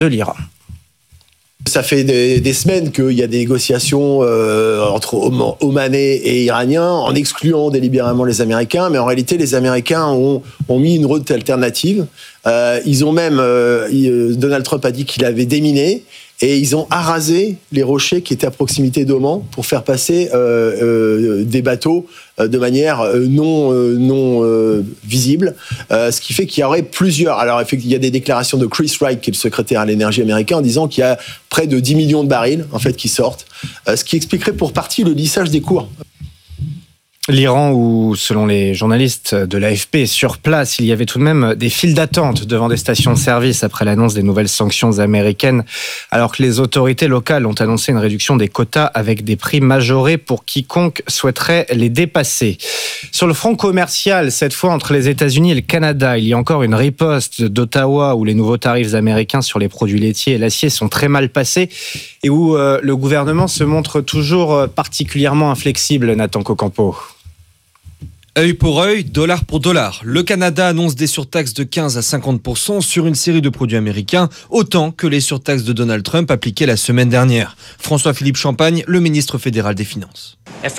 de l'Iran. Ça fait des semaines qu'il y a des négociations entre Omanais et Iraniens en excluant délibérément les Américains, mais en réalité les Américains ont mis une route alternative. Ils ont même Donald Trump a dit qu'il avait déminé et ils ont arasé les rochers qui étaient à proximité d'Oman pour faire passer des bateaux de manière non visible, ce qui fait qu'il y aurait plusieurs. Alors effectivement, il y a des déclarations de Chris Wright, qui est le secrétaire à l'énergie américain, en disant qu'il y a près de 10 millions de barils en fait qui sortent, ce qui expliquerait pour partie le lissage des cours. L'Iran, où, selon les journalistes de l'AFP, sur place, il y avait tout de même des files d'attente devant des stations-service après l'annonce des nouvelles sanctions américaines, alors que les autorités locales ont annoncé une réduction des quotas avec des prix majorés pour quiconque souhaiterait les dépasser. Sur le front commercial, cette fois entre les États-Unis et le Canada, il y a encore une riposte d'Ottawa où les nouveaux tarifs américains sur les produits laitiers et l'acier sont très mal passés et où le gouvernement se montre toujours particulièrement inflexible, Nathan Cocampo. Œil pour œil, dollar pour dollar. Le Canada annonce des surtaxes de 15 à 50% sur une série de produits américains, autant que les surtaxes de Donald Trump appliquées la semaine dernière. François-Philippe Champagne, le ministre fédéral des Finances.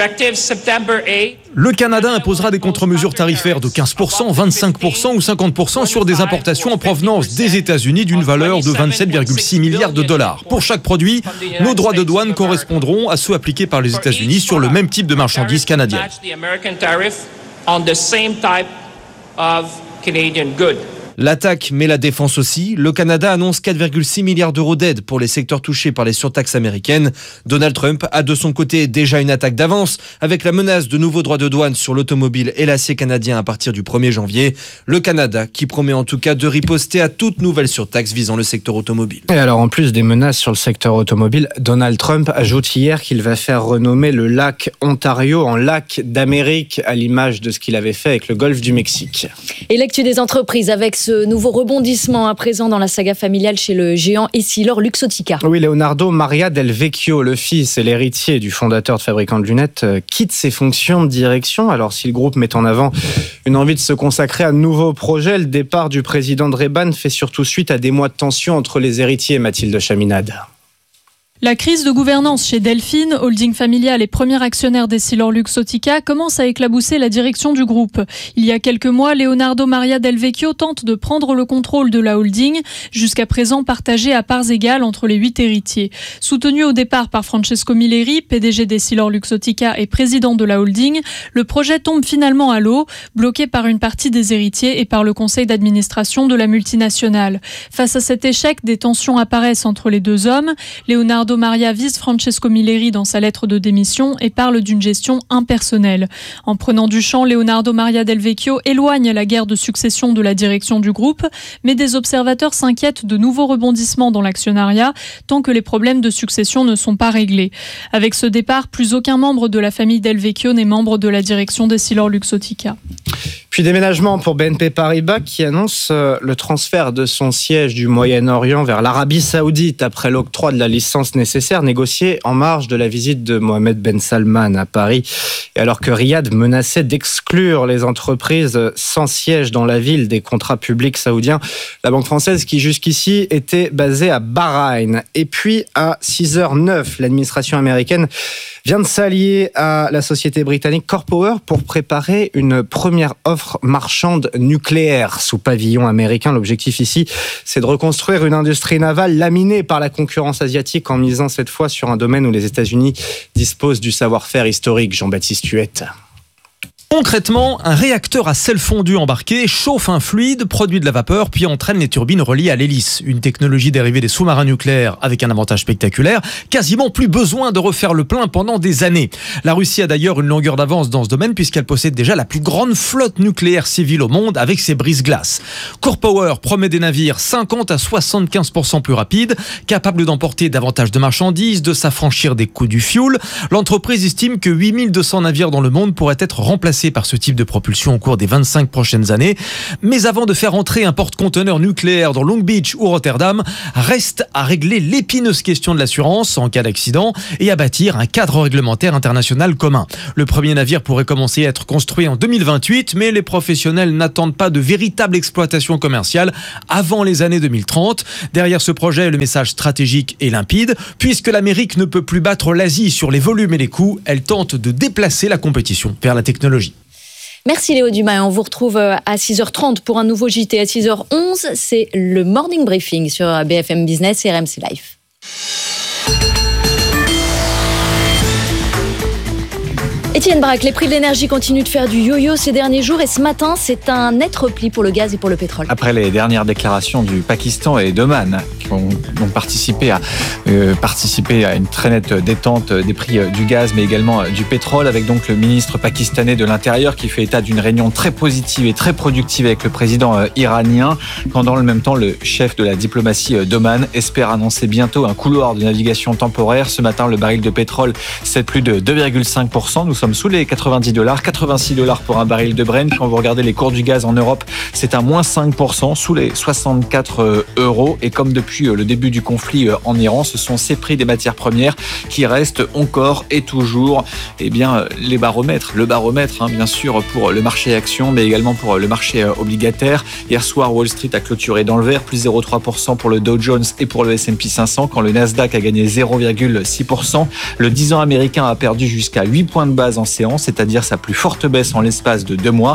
Le Canada imposera des contre-mesures tarifaires de 15%, 25% ou 50% sur des importations en provenance des États-Unis d'une valeur de 27,6 milliards de dollars. Pour chaque produit, nos droits de douane correspondront à ceux appliqués par les États-Unis sur le même type de marchandises canadiennes. L'attaque, mais la défense aussi. Le Canada annonce 4,6 milliards d'euros d'aide pour les secteurs touchés par les surtaxes américaines. Donald Trump a de son côté déjà une attaque d'avance avec la menace de nouveaux droits de douane sur l'automobile et l'acier canadien à partir du 1er janvier. Le Canada qui promet en tout cas de riposter à toute nouvelle surtaxe visant le secteur automobile. Et alors en plus des menaces sur le secteur automobile, Donald Trump ajoute hier qu'il va faire renommer le lac Ontario en lac d'Amérique à l'image de ce qu'il avait fait avec le golfe du Mexique. Et l'actu des entreprises avec ce nouveau rebondissement à présent dans la saga familiale chez le géant Essilor-Luxottica. Oui, Leonardo Maria Del Vecchio, le fils et l'héritier du fondateur de fabricant de lunettes, quitte ses fonctions de direction. Alors si le groupe met en avant une envie de se consacrer à de nouveaux projets, le départ du président de Ray-Ban fait surtout suite à des mois de tension entre les héritiers, Mathilde Chaminade. La crise de gouvernance chez Delphine, holding familial et premier actionnaire d'Essilor-Luxottica, commence à éclabousser la direction du groupe. Il y a quelques mois, Leonardo Maria Del Vecchio tente de prendre le contrôle de la holding, jusqu'à présent partagée à parts égales entre les 8 héritiers. Soutenu au départ par Francesco Milleri, PDG d'Essilor-Luxottica et président de la holding, le projet tombe finalement à l'eau, bloqué par une partie des héritiers et par le conseil d'administration de la multinationale. Face à cet échec, des tensions apparaissent entre les deux hommes. Leonardo Maria vise Francesco Milleri dans sa lettre de démission et parle d'une gestion impersonnelle. En prenant du champ, Leonardo Maria Del Vecchio éloigne la guerre de succession de la direction du groupe, mais des observateurs s'inquiètent de nouveaux rebondissements dans l'actionnariat tant que les problèmes de succession ne sont pas réglés. Avec ce départ, plus aucun membre de la famille Del Vecchio n'est membre de la direction d'Essilor-Luxottica. Puis déménagement pour BNP Paribas qui annonce le transfert de son siège du Moyen-Orient vers l'Arabie Saoudite après l'octroi de la licence nécessaire négociée en marge de la visite de Mohamed Ben Salman à Paris. Et alors que Riyad menaçait d'exclure les entreprises sans siège dans la ville des contrats publics saoudiens, la banque française qui jusqu'ici était basée à Bahreïn. Et puis à 6h09, l'administration américaine vient de s'allier à la société britannique CorPower pour préparer une première offre marchande nucléaire sous pavillon américain. L'objectif ici, c'est de reconstruire une industrie navale laminée par la concurrence asiatique en misant cette fois sur un domaine où les États-Unis disposent du savoir-faire historique. Jean-Baptiste Huette. Concrètement, un réacteur à sel fondu embarqué chauffe un fluide, produit de la vapeur, puis entraîne les turbines reliées à l'hélice. Une technologie dérivée des sous-marins nucléaires avec un avantage spectaculaire. Quasiment plus besoin de refaire le plein pendant des années. La Russie a d'ailleurs une longueur d'avance dans ce domaine puisqu'elle possède déjà la plus grande flotte nucléaire civile au monde avec ses brise-glaces. CorPower promet des navires 50 à 75% plus rapides, capables d'emporter davantage de marchandises, de s'affranchir des coûts du fioul. L'entreprise estime que 8200 navires dans le monde pourraient être remplacés passer par ce type de propulsion au cours des 25 prochaines années. Mais avant de faire entrer un porte-conteneurs nucléaire dans Long Beach ou Rotterdam, reste à régler l'épineuse question de l'assurance en cas d'accident et à bâtir un cadre réglementaire international commun. Le premier navire pourrait commencer à être construit en 2028, mais les professionnels n'attendent pas de véritable exploitation commerciale avant les années 2030. Derrière ce projet, le message stratégique est limpide. Puisque l'Amérique ne peut plus battre l'Asie sur les volumes et les coûts, elle tente de déplacer la compétition vers la technologie. Merci Léo Dumas. On vous retrouve à 6h30 pour un nouveau JT. À 6h11, c'est le Morning Briefing sur BFM Business et RMC Live. Étienne Braque, les prix de l'énergie continuent de faire du yo-yo ces derniers jours et ce matin, c'est un net repli pour le gaz et pour le pétrole. Après les dernières déclarations du Pakistan et d'Oman qui ont participé à une très nette détente des prix du gaz mais également du pétrole, avec donc le ministre pakistanais de l'Intérieur qui fait état d'une réunion très positive et très productive avec le président iranien, quand dans le même temps le chef de la diplomatie d'Oman espère annoncer bientôt un couloir de navigation temporaire. Ce matin, le baril de pétrole cède plus de 2,5%. Nous sommes sous les $90, $86 pour un baril de Brent. Quand vous regardez les cours du gaz en Europe, c'est à moins 5%, sous les 64 €. Et comme depuis le début du conflit en Iran, ce sont ces prix des matières premières qui restent encore et toujours les baromètres. Le baromètre, bien sûr, pour le marché actions, mais également pour le marché obligataire. Hier soir, Wall Street a clôturé dans le vert, plus 0,3% pour le Dow Jones et pour le S&P 500, quand le Nasdaq a gagné 0,6%. Le 10 ans américain a perdu jusqu'à 8 points de base en séance, c'est-à-dire sa plus forte baisse en l'espace de 2 mois.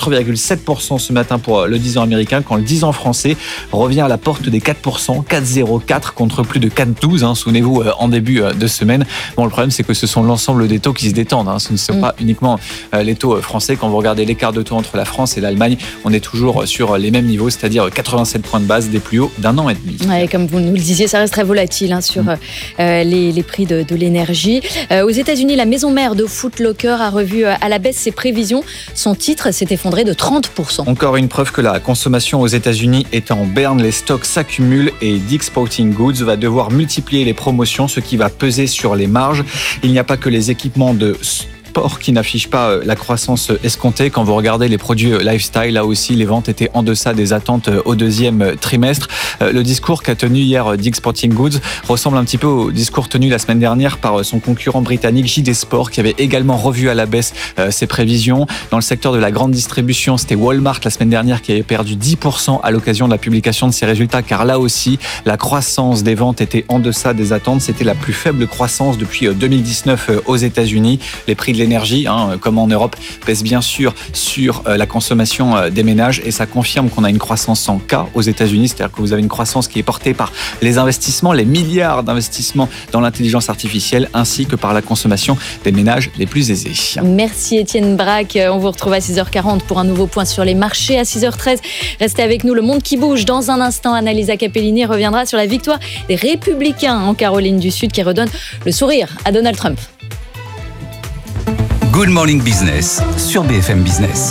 4,7% ce matin pour le 10 ans américain, quand le 10 ans français revient à la porte des 4%, 4,04 contre plus de 4,12, souvenez-vous, en début de semaine. Bon, le problème, c'est que ce sont l'ensemble des taux qui se détendent. Ce ne sont pas uniquement les taux français. Quand vous regardez l'écart de taux entre la France et l'Allemagne, on est toujours sur les mêmes niveaux, c'est-à-dire 87 points de base des plus hauts d'un an et demi. Ouais, comme vous nous le disiez, ça reste très volatile sur les prix de l'énergie. Aux États-Unis, la maison mère de Foot Locker a revu à la baisse ses prévisions. Son titre s'est effondré de 30%. Encore une preuve que la consommation aux États-Unis est en berne. Les stocks s'accumulent et Dick's Sporting Goods va devoir multiplier les promotions, ce qui va peser sur les marges. Il n'y a pas que les équipements de qui n'affiche pas la croissance escomptée. Quand vous regardez les produits lifestyle, là aussi, les ventes étaient en deçà des attentes au deuxième trimestre. Le discours qu'a tenu hier Dick's Sporting Goods ressemble un petit peu au discours tenu la semaine dernière par son concurrent britannique JD Sports, qui avait également revu à la baisse ses prévisions. Dans le secteur de la grande distribution, c'était Walmart la semaine dernière qui avait perdu 10% à l'occasion de la publication de ses résultats, car là aussi, la croissance des ventes était en deçà des attentes. C'était la plus faible croissance depuis 2019 aux États-Unis. Les prix de l'énergie, comme en Europe, pèse bien sûr sur la consommation des ménages, et ça confirme qu'on a une croissance en K aux États-Unis, c'est-à-dire que vous avez une croissance qui est portée par les investissements, les milliards d'investissements dans l'intelligence artificielle, ainsi que par la consommation des ménages les plus aisés. Merci Étienne Braque. On vous retrouve à 6h40 pour un nouveau point sur les marchés. À 6h13, restez avec nous. Le monde qui bouge. Dans un instant, Annalisa Capellini reviendra sur la victoire des Républicains en Caroline du Sud, qui redonne le sourire à Donald Trump. Good Morning Business sur BFM Business.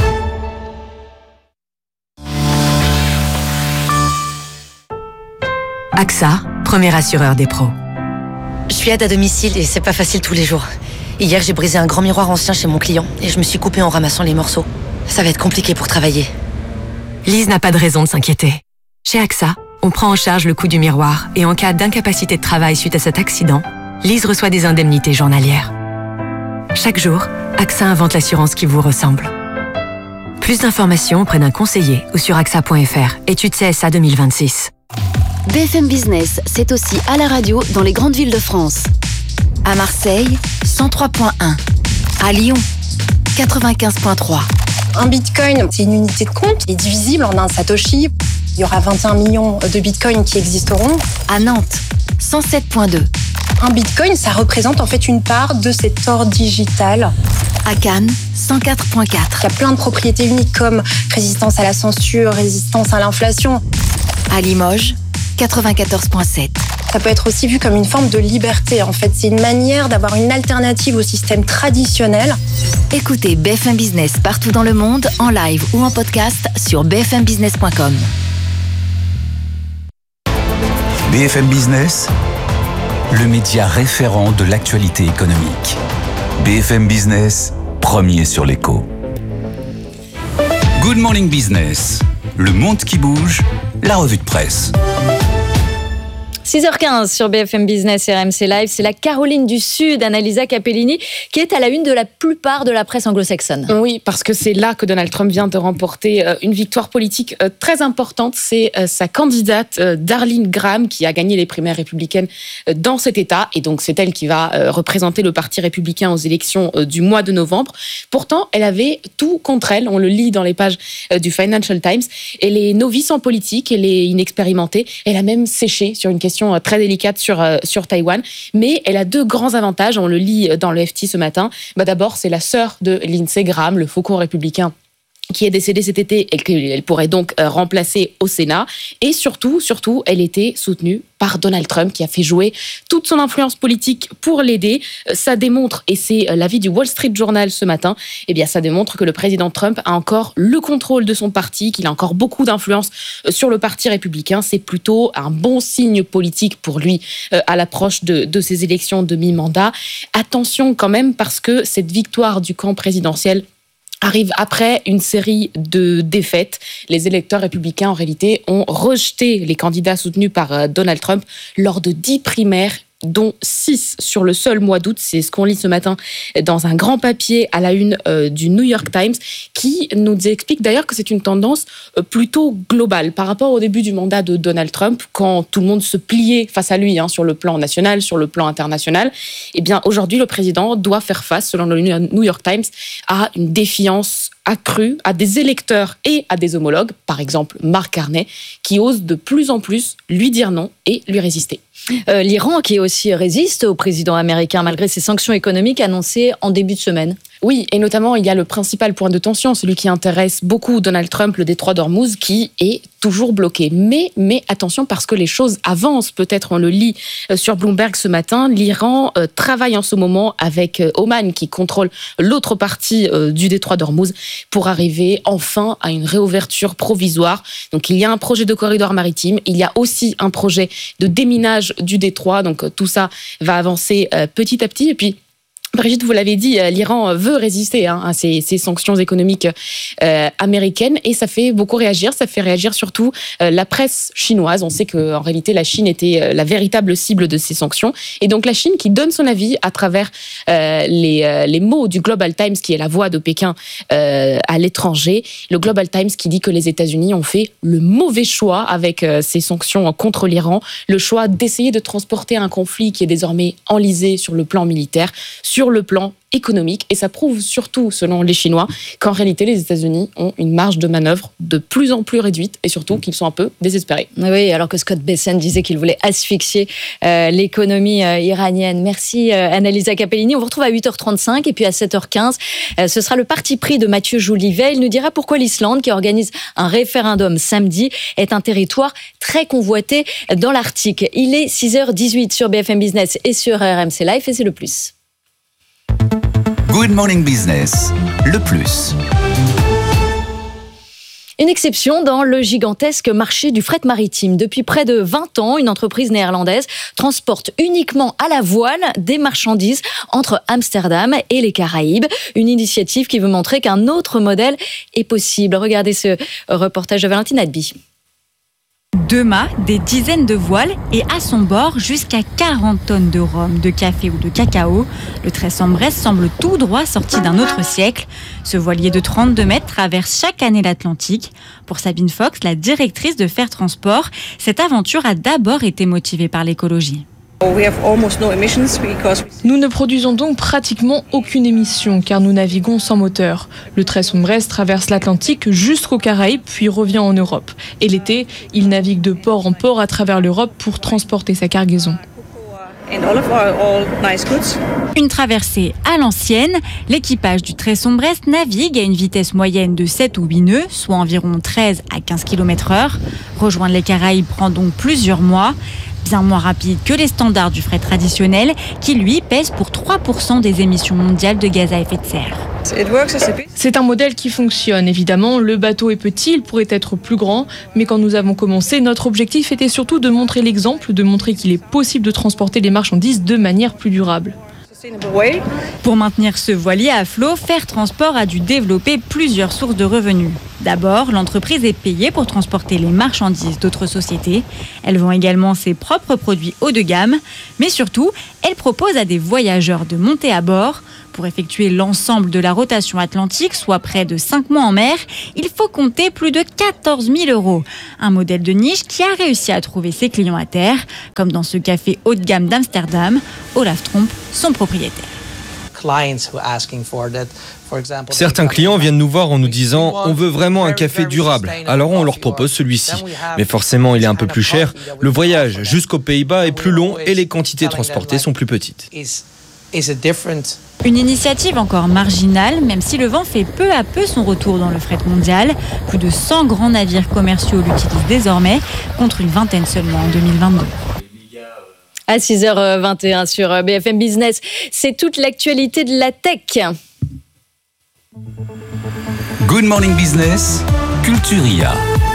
AXA, premier assureur des pros. Je suis aide à domicile et c'est pas facile tous les jours. Hier, j'ai brisé un grand miroir ancien chez mon client et je me suis coupée en ramassant les morceaux. Ça va être compliqué pour travailler. Lise n'a pas de raison de s'inquiéter. Chez AXA, on prend en charge le coût du miroir et en cas d'incapacité de travail suite à cet accident, Lise reçoit des indemnités journalières. Chaque jour, AXA invente l'assurance qui vous ressemble. Plus d'informations auprès d'un conseiller ou sur axa.fr. Étude CSA 2026. BFM Business, c'est aussi à la radio dans les grandes villes de France. À Marseille, 103.1. À Lyon, 95.3. Un bitcoin, c'est une unité de compte qui est divisible en un satoshi. Il y aura 21 millions de bitcoins qui existeront. À Nantes, 107.2. Un bitcoin, ça représente en fait une part de cet or digital. À Cannes, 104.4. Il y a plein de propriétés uniques comme résistance à la censure, résistance à l'inflation. À Limoges, 94.7. Ça peut être aussi vu comme une forme de liberté. En fait, c'est une manière d'avoir une alternative au système traditionnel. Écoutez BFM Business partout dans le monde, en live ou en podcast sur bfmbusiness.com. BFM Business, le média référent de l'actualité économique. BFM Business, premier sur l'écho. Good Morning Business, le monde qui bouge, la revue de presse. 6h15 sur BFM Business et RMC Live, c'est la Caroline du Sud, Annalisa Capellini, qui est à la une de la plupart de la presse anglo-saxonne. Oui, parce que c'est là que Donald Trump vient de remporter une victoire politique très importante. C'est sa candidate Darlene Graham qui a gagné les primaires républicaines dans cet État. Et donc c'est elle qui va représenter le Parti républicain aux élections du mois de novembre. Pourtant, elle avait tout contre elle. On le lit dans les pages du Financial Times. Elle est novice en politique, elle est inexpérimentée. Elle a même séché sur une question très délicate sur Taïwan, mais elle a deux grands avantages, on le lit dans le FT ce matin. D'abord, c'est la sœur de Lindsey Graham, le faucon républicain qui est décédée cet été et qu'elle pourrait donc remplacer au Sénat. Et surtout, elle était soutenue par Donald Trump qui a fait jouer toute son influence politique pour l'aider. Ça démontre, et c'est l'avis du Wall Street Journal ce matin, ça démontre que le président Trump a encore le contrôle de son parti, qu'il a encore beaucoup d'influence sur le Parti républicain. C'est plutôt un bon signe politique pour lui à l'approche de ces élections de mi-mandat. Attention quand même, parce que cette victoire du camp présidentiel arrive après une série de défaites. Les électeurs républicains, en réalité, ont rejeté les candidats soutenus par Donald Trump lors de 10 primaires, dont 6 sur le seul mois d'août. C'est ce qu'on lit ce matin dans un grand papier à la une du New York Times, qui nous explique d'ailleurs que c'est une tendance plutôt globale par rapport au début du mandat de Donald Trump, quand tout le monde se pliait face à lui sur le plan national, sur le plan international. Aujourd'hui, le président doit faire face, selon le New York Times, à une défiance accrue à des électeurs et à des homologues, par exemple Mark Carney, qui osent de plus en plus lui dire non et lui résister. L'Iran qui aussi résiste au président américain malgré ses sanctions économiques annoncées en début de semaine. Oui, et notamment, il y a le principal point de tension, celui qui intéresse beaucoup Donald Trump, le détroit d'Ormuz, qui est toujours bloqué. Mais attention, parce que les choses avancent, peut-être on le lit sur Bloomberg ce matin, l'Iran travaille en ce moment avec Oman, qui contrôle l'autre partie du détroit d'Ormuz, pour arriver enfin à une réouverture provisoire. Donc il y a un projet de corridor maritime, il y a aussi un projet de déminage du détroit, donc tout ça va avancer petit à petit. Et puis, Brigitte, vous l'avez dit, l'Iran veut résister à ces sanctions économiques américaines, et ça fait beaucoup réagir. Ça fait réagir surtout la presse chinoise. On sait qu'en réalité, la Chine était la véritable cible de ces sanctions. Et donc la Chine qui donne son avis à travers les mots du Global Times, qui est la voix de Pékin à l'étranger. Le Global Times qui dit que les États-Unis ont fait le mauvais choix avec ces sanctions contre l'Iran. Le choix d'essayer de transporter un conflit qui est désormais enlisé sur le plan militaire, sur le plan économique, et ça prouve surtout, selon les Chinois, qu'en réalité les États-Unis ont une marge de manœuvre de plus en plus réduite, et surtout qu'ils sont un peu désespérés. Oui, alors que Scott Bessent disait qu'il voulait asphyxier l'économie iranienne. Merci Annalisa Capellini. On vous retrouve à 8h35 et puis à 7h15, ce sera le parti pris de Mathieu Jolivet. Il nous dira pourquoi l'Islande, qui organise un référendum samedi, est un territoire très convoité dans l'Arctique. Il est 6h18 sur BFM Business et sur RMC Live, et c'est le plus. Good Morning Business, le plus. Une exception dans le gigantesque marché du fret maritime. Depuis près de 20 ans, une entreprise néerlandaise transporte uniquement à la voile des marchandises entre Amsterdam et les Caraïbes. Une initiative qui veut montrer qu'un autre modèle est possible. Regardez ce reportage de Valentine Adby. 2 mâts, des dizaines de voiles et à son bord jusqu'à 40 tonnes de rhum, de café ou de cacao. Le Tresson-Brest semble tout droit sorti d'un autre siècle. Ce voilier de 32 mètres traverse chaque année l'Atlantique. Pour Sabine Fox, la directrice de Fair Transport, cette aventure a d'abord été motivée par l'écologie. Nous ne produisons donc pratiquement aucune émission car nous naviguons sans moteur. Le Tresson-Brest traverse l'Atlantique jusqu'aux Caraïbes puis revient en Europe. Et l'été, il navigue de port en port à travers l'Europe pour transporter sa cargaison. Une traversée à l'ancienne, l'équipage du Tresson-Brest navigue à une vitesse moyenne de 7 ou 8 nœuds, soit environ 13 à 15 km/h. Rejoindre les Caraïbes prend donc plusieurs mois. Bien moins rapide que les standards du fret traditionnel, qui lui pèse pour 3% des émissions mondiales de gaz à effet de serre. C'est un modèle qui fonctionne, évidemment. Le bateau est petit, il pourrait être plus grand, mais quand nous avons commencé, notre objectif était surtout de montrer l'exemple, de montrer qu'il est possible de transporter les marchandises de manière plus durable. Pour maintenir ce voilier à flot, Fair Transport a dû développer plusieurs sources de revenus. D'abord, l'entreprise est payée pour transporter les marchandises d'autres sociétés. Elle vend également ses propres produits haut de gamme. Mais surtout, elle propose à des voyageurs de monter à bord. Pour effectuer l'ensemble de la rotation atlantique, soit près de 5 mois en mer, il faut compter plus de 14 000 €. Un modèle de niche qui a réussi à trouver ses clients à terre, comme dans ce café haut de gamme d'Amsterdam. Olaf Tromp, son propriétaire. Certains clients viennent nous voir en nous disant « On veut vraiment un café durable ». Alors on leur propose celui-ci. Mais forcément, il est un peu plus cher. Le voyage jusqu'aux Pays-Bas est plus long et les quantités transportées sont plus petites. Une initiative encore marginale, même si le vent fait peu à peu son retour dans le fret mondial. Plus de 100 grands navires commerciaux l'utilisent désormais, contre une vingtaine seulement en 2022. À 6h21 sur BFM Business, c'est toute l'actualité de la tech. Good Morning Business, Culturia.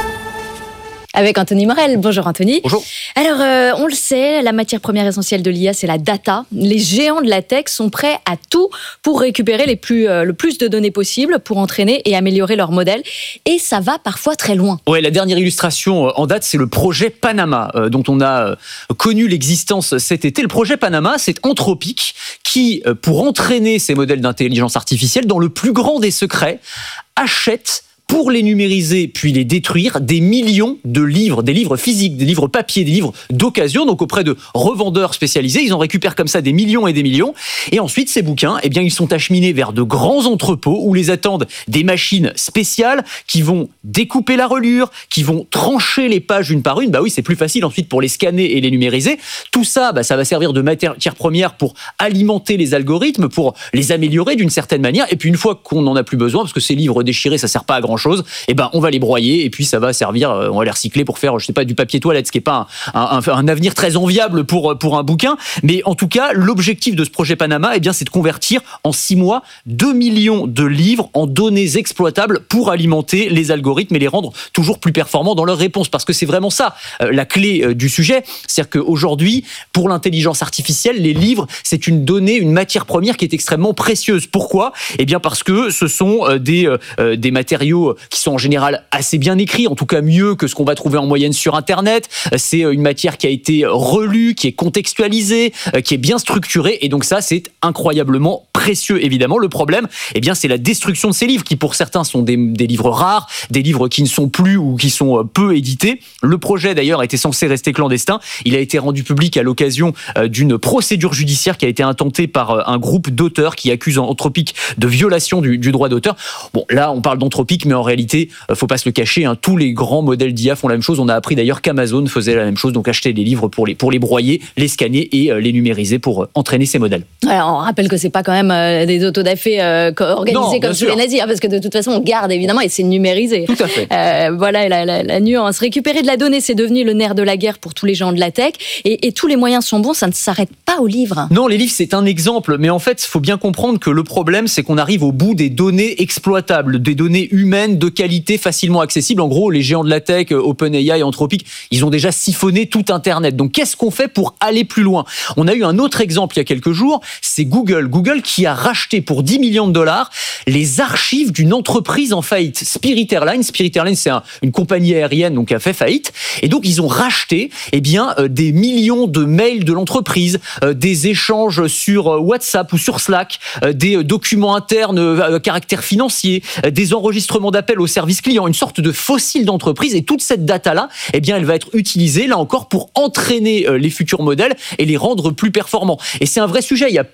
Avec Anthony Morel. Bonjour Anthony. Bonjour. Alors, on le sait, la matière première essentielle de l'IA, c'est la data. Les géants de la tech sont prêts à tout pour récupérer le plus de données possible, pour entraîner et améliorer leur modèle. Et ça va parfois très loin. Ouais, la dernière illustration en date, c'est le projet Panama, dont on a connu l'existence cet été. Le projet Panama, c'est Anthropic qui, pour entraîner ces modèles d'intelligence artificielle, dans le plus grand des secrets, achète, pour les numériser puis les détruire, des millions de livres, des livres physiques, des livres papier, des livres d'occasion, donc auprès de revendeurs spécialisés. Ils en récupèrent comme ça des millions et des millions. Et ensuite, ces bouquins, eh bien, ils sont acheminés vers de grands entrepôts où les attendent des machines spéciales qui vont découper la reliure, qui vont trancher les pages une par une. Bah oui, c'est plus facile ensuite pour les scanner et les numériser. Tout ça, ça va servir de matière première pour alimenter les algorithmes, pour les améliorer d'une certaine manière. Et puis une fois qu'on n'en a plus besoin, parce que ces livres déchirés, ça sert pas à grand chose, et on va les broyer et puis ça va servir, on va les recycler pour faire, je sais pas, du papier toilette, ce qui est pas un avenir très enviable pour un bouquin. Mais en tout cas, l'objectif de ce projet Panama, c'est de convertir en 6 mois 2 millions de livres en données exploitables pour alimenter les algorithmes et les rendre toujours plus performants dans leurs réponses. Parce que c'est vraiment ça, la clé du sujet. C'est-à-dire qu'aujourd'hui, pour l'intelligence artificielle, les livres, c'est une donnée, une matière première qui est extrêmement précieuse. Pourquoi ? Parce que ce sont des matériaux qui sont en général assez bien écrits, en tout cas mieux que ce qu'on va trouver en moyenne sur Internet. C'est une matière qui a été relue, qui est contextualisée, qui est bien structurée, et donc ça, c'est incroyablement précieux, évidemment. Le problème, c'est la destruction de ces livres, qui pour certains sont des livres rares, des livres qui ne sont plus ou qui sont peu édités. Le projet, d'ailleurs, était censé rester clandestin. Il a été rendu public à l'occasion d'une procédure judiciaire qui a été intentée par un groupe d'auteurs qui accuse Anthropic de violation du droit d'auteur. Bon, là, on parle d'Anthropic, mais en réalité, faut pas se le cacher, tous les grands modèles d'IA font la même chose. On a appris d'ailleurs qu'Amazon faisait la même chose, donc acheter des livres pour les broyer, les scanner et les numériser pour entraîner ces modèles. Alors, on rappelle que c'est pas quand même des autodafés organisés comme sous les nazis, parce que de toute façon, on garde évidemment et c'est numérisé. Tout à fait. Voilà la nuance. Récupérer de la donnée, c'est devenu le nerf de la guerre pour tous les gens de la tech, et tous les moyens sont bons, ça ne s'arrête pas aux livres. Non, les livres, c'est un exemple, mais en fait, il faut bien comprendre que le problème, c'est qu'on arrive au bout des données exploitables, des données humaines de qualité facilement accessible. En gros, les géants de la tech, OpenAI et Anthropic, ils ont déjà siphonné tout Internet. Donc, qu'est-ce qu'on fait pour aller plus loin ? On a eu un autre exemple il y a quelques jours, c'est Google. Google qui a racheté pour 10 millions de dollars les archives d'une entreprise en faillite, Spirit Airlines. Spirit Airlines, c'est une compagnie aérienne donc qui a fait faillite. Et donc, ils ont racheté des millions de mails de l'entreprise, des échanges sur WhatsApp ou sur Slack, des documents internes à caractère financier, des enregistrements d'appels au service client, une sorte de fossile d'entreprise. Et toute cette data-là, elle va être utilisée, là encore, pour entraîner les futurs modèles et les rendre plus performants. Et c'est un vrai sujet. Il y a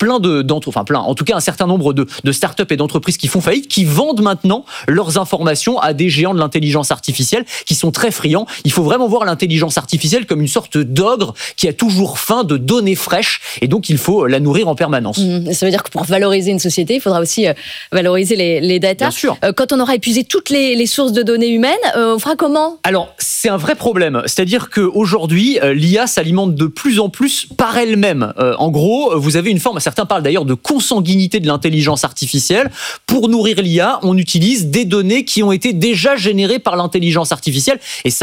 en tout cas un certain nombre de startups et d'entreprises qui font faillite, qui vendent maintenant leurs informations à des géants de l'intelligence artificielle qui sont très friands. Il faut vraiment voir l'intelligence artificielle comme une sorte d'ogre qui a toujours faim de données fraîches, et donc il faut la nourrir en permanence. Ça veut dire que pour valoriser une société, il faudra aussi valoriser les data. Bien sûr. Quand on aura épuisé toutes les sources de données humaines, on fera comment ? Alors, c'est un vrai problème. C'est-à-dire qu'aujourd'hui, l'IA s'alimente de plus en plus par elle-même. En gros, vous avez une forme, certains parlent d'ailleurs de consanguinité de l'intelligence artificielle. Pour nourrir l'IA, on utilise des données qui ont été déjà générées par l'intelligence artificielle. Et ça,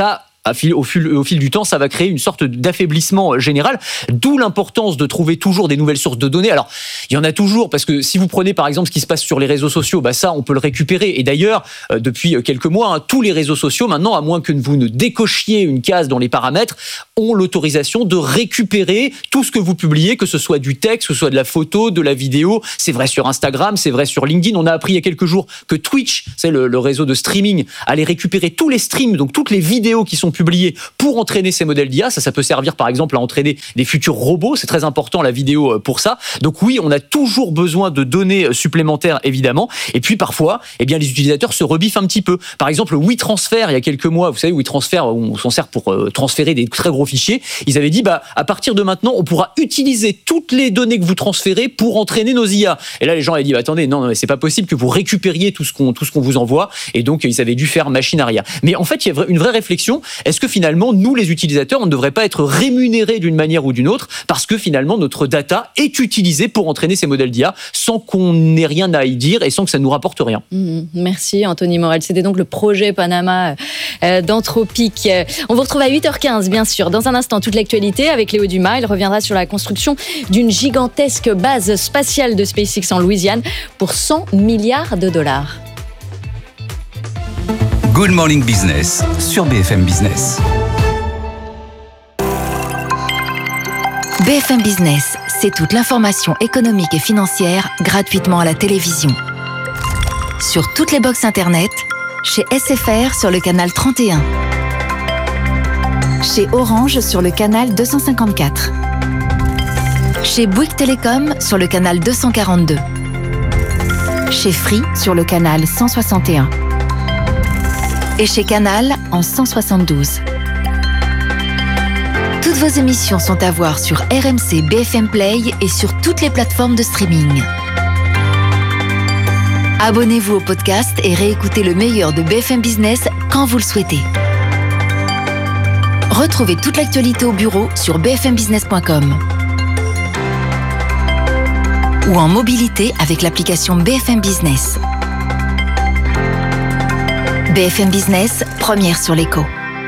au fil du temps, ça va créer une sorte d'affaiblissement général, d'où l'importance de trouver toujours des nouvelles sources de données. Alors, il y en a toujours, parce que si vous prenez par exemple ce qui se passe sur les réseaux sociaux, ça, on peut le récupérer. Et d'ailleurs, depuis quelques mois, tous les réseaux sociaux, maintenant, à moins que vous ne décochiez une case dans les paramètres, ont l'autorisation de récupérer tout ce que vous publiez, que ce soit du texte, que ce soit de la photo, de la vidéo. C'est vrai sur Instagram, c'est vrai sur LinkedIn. On a appris il y a quelques jours que Twitch, c'est le réseau de streaming, allait récupérer tous les streams, donc toutes les vidéos qui sont publiées pour entraîner ces modèles d'IA. Ça peut servir par exemple à entraîner des futurs robots. C'est très important la vidéo pour ça. Donc oui, on a toujours besoin de données supplémentaires, évidemment. Et puis parfois, les utilisateurs se rebiffent un petit peu. Par exemple, WeTransfer, il y a quelques mois, vous savez, WeTransfer, on s'en sert pour transférer des très gros fichiers. Ils avaient dit, à partir de maintenant, on pourra utiliser toutes les données que vous transférez pour entraîner nos IA. Et là, les gens avaient dit, attendez, non, c'est pas possible que vous récupériez tout ce qu'on vous envoie. Et donc, ils avaient dû faire machine arrière. Mais en fait, il y a une vraie réflexion. Est-ce que finalement, nous, les utilisateurs, on ne devrait pas être rémunérés d'une manière ou d'une autre parce que finalement, notre data est utilisée pour entraîner ces modèles d'IA sans qu'on n'ait rien à y dire et sans que ça nous rapporte rien. Merci Anthony Morel. C'était donc le projet Panama d'Anthropic. On vous retrouve à 8h15, bien sûr. Dans un instant, toute l'actualité avec Léo Dumas. Il reviendra sur la construction d'une gigantesque base spatiale de SpaceX en Louisiane pour 100 milliards de dollars. Good Morning Business sur BFM Business. BFM Business, c'est toute l'information économique et financière gratuitement à la télévision. Sur toutes les box internet, chez SFR sur le canal 31. Chez Orange sur le canal 254. Chez Bouygues Télécom sur le canal 242. Chez Free sur le canal 161. Et chez Canal en 172. Toutes vos émissions sont à voir sur RMC BFM Play et sur toutes les plateformes de streaming. Abonnez-vous au podcast et réécoutez le meilleur de BFM Business quand vous le souhaitez. Retrouvez toute l'actualité au bureau sur bfmbusiness.com ou en mobilité avec l'application BFM Business. BFM Business, première sur l'écho.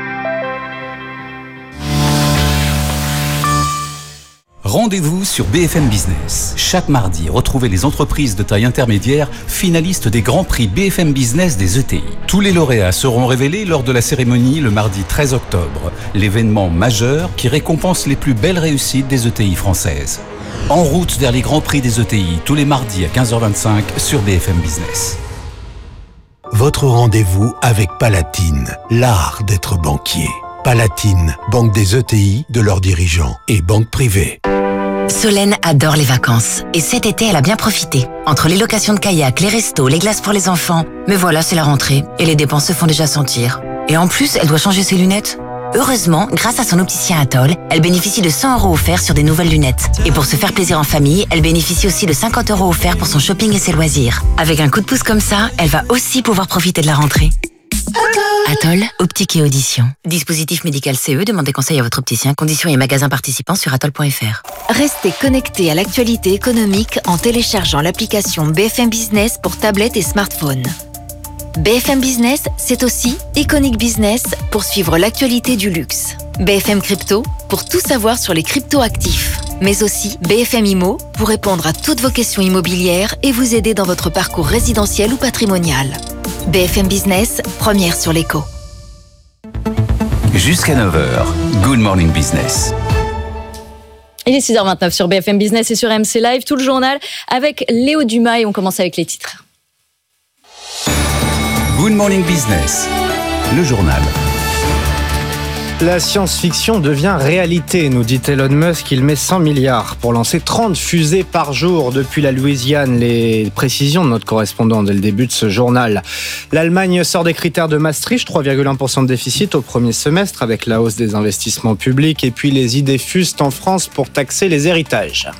Rendez-vous sur BFM Business. Chaque mardi, retrouvez les entreprises de taille intermédiaire finalistes des grands prix BFM Business des ETI. Tous les lauréats seront révélés lors de la cérémonie le mardi 13 octobre, l'événement majeur qui récompense les plus belles réussites des ETI françaises. En route vers les grands prix des ETI, tous les mardis à 15h25 sur BFM Business. Votre rendez-vous avec Palatine, l'art d'être banquier. Palatine, banque des ETI, de leurs dirigeants et banque privée. Solène adore les vacances. Et cet été, elle a bien profité. Entre les locations de kayak, les restos, les glaces pour les enfants. Mais voilà, c'est la rentrée et les dépenses se font déjà sentir. Et en plus, elle doit changer ses lunettes. Heureusement, grâce à son opticien Atoll, elle bénéficie de 100 € offerts sur des nouvelles lunettes. Et pour se faire plaisir en famille, elle bénéficie aussi de 50 € offerts pour son shopping et ses loisirs. Avec un coup de pouce comme ça, elle va aussi pouvoir profiter de la rentrée. Atoll, optique et audition. Dispositif médical CE, demandez conseil à votre opticien. Conditions et magasins participants sur atoll.fr. Restez connectés à l'actualité économique en téléchargeant l'application BFM Business pour tablette et smartphone. BFM Business, c'est aussi Iconic Business pour suivre l'actualité du luxe. BFM Crypto pour tout savoir sur les crypto-actifs. Mais aussi BFM Immo pour répondre à toutes vos questions immobilières et vous aider dans votre parcours résidentiel ou patrimonial. BFM Business, première sur l'écho. Jusqu'à 9h, Good Morning Business. Il est 6h29 sur BFM Business et sur MC Live, tout le journal avec Léo Dumas et on commence avec les titres. Good Morning Business, le journal. La science-fiction devient réalité, nous dit Elon Musk. Il met 100 milliards pour lancer 30 fusées par jour depuis la Louisiane. Les précisions de notre correspondant dès le début de ce journal. L'Allemagne sort des critères de Maastricht, 3,1% de déficit au premier semestre avec la hausse des investissements publics. Et puis les idées fusent en France pour taxer les héritages.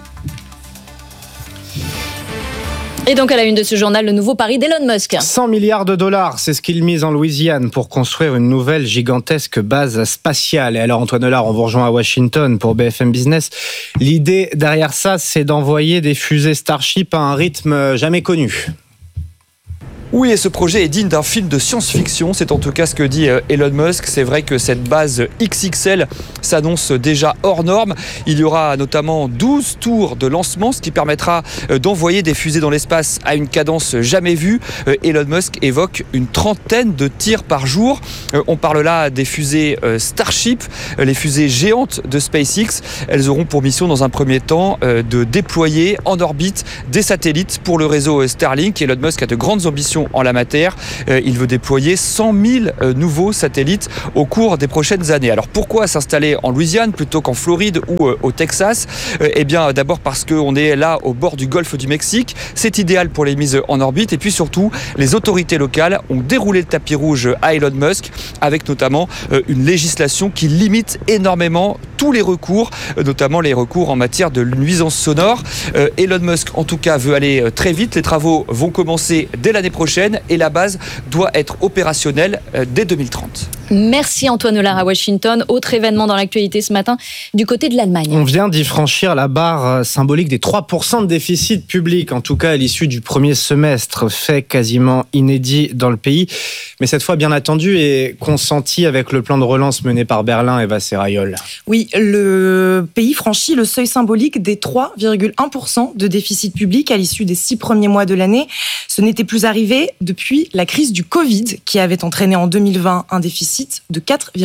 Et donc à la une de ce journal, le nouveau pari d'Elon Musk. 100 milliards de dollars, c'est ce qu'il mise en Louisiane pour construire une nouvelle gigantesque base spatiale. Et alors Antoine Lard, on vous rejoint à Washington pour BFM Business. L'idée derrière ça, c'est d'envoyer des fusées Starship à un rythme jamais connu. Oui, et ce projet est digne d'un film de science-fiction. C'est en tout cas ce que dit Elon Musk. C'est vrai que cette base XXL s'annonce déjà hors norme. Il y aura notamment 12 tours de lancement, ce qui permettra d'envoyer des fusées dans l'espace à une cadence jamais vue. Elon Musk évoque une trentaine de tirs par jour. On parle là des fusées Starship, les fusées géantes de SpaceX. Elles auront pour mission dans un premier temps de déployer en orbite des satellites pour le réseau Starlink. Elon Musk a de grandes ambitions en la matière. Il veut déployer 100 000 nouveaux satellites au cours des prochaines années. Alors pourquoi s'installer en Louisiane plutôt qu'en Floride ou au Texas ? Eh bien d'abord parce qu'on est là au bord du golfe du Mexique. C'est idéal pour les mises en orbite. Et puis surtout, les autorités locales ont déroulé le tapis rouge à Elon Musk avec notamment une législation qui limite énormément tous les recours, notamment les recours en matière de nuisances sonores. Elon Musk en tout cas veut aller très vite. Les travaux vont commencer dès l'année prochaine et la base doit être opérationnelle dès 2030. Merci Antoine Hollard à Washington. Autre événement dans l'actualité ce matin du côté de l'Allemagne. On vient d'y franchir la barre symbolique des 3% de déficit public, en tout cas à l'issue du premier semestre, fait quasiment inédit dans le pays, mais cette fois bien attendu et consenti avec le plan de relance mené par Berlin. Eva Serrayol. Oui, le pays franchit le seuil symbolique des 3,1% de déficit public à l'issue des 6 premiers mois de l'année. Ce n'était plus arrivé depuis la crise du Covid qui avait entraîné en 2020 un déficit de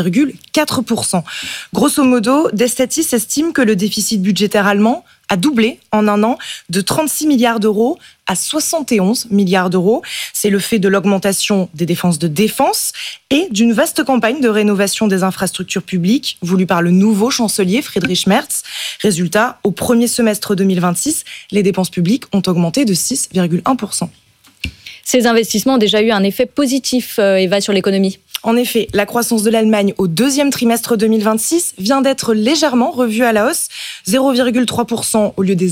4,4%. Grosso modo, Destatis estime que le déficit budgétaire allemand a doublé en un an de 36 milliards d'euros à 71 milliards d'euros. C'est le fait de l'augmentation des dépenses de défense et d'une vaste campagne de rénovation des infrastructures publiques voulue par le nouveau chancelier Friedrich Merz. Résultat, au premier semestre 2026, les dépenses publiques ont augmenté de 6,1%. Ces investissements ont déjà eu un effet positif, Eva, sur l'économie. En effet, la croissance de l'Allemagne au deuxième trimestre 2026 vient d'être légèrement revue à la hausse, 0,3% au lieu des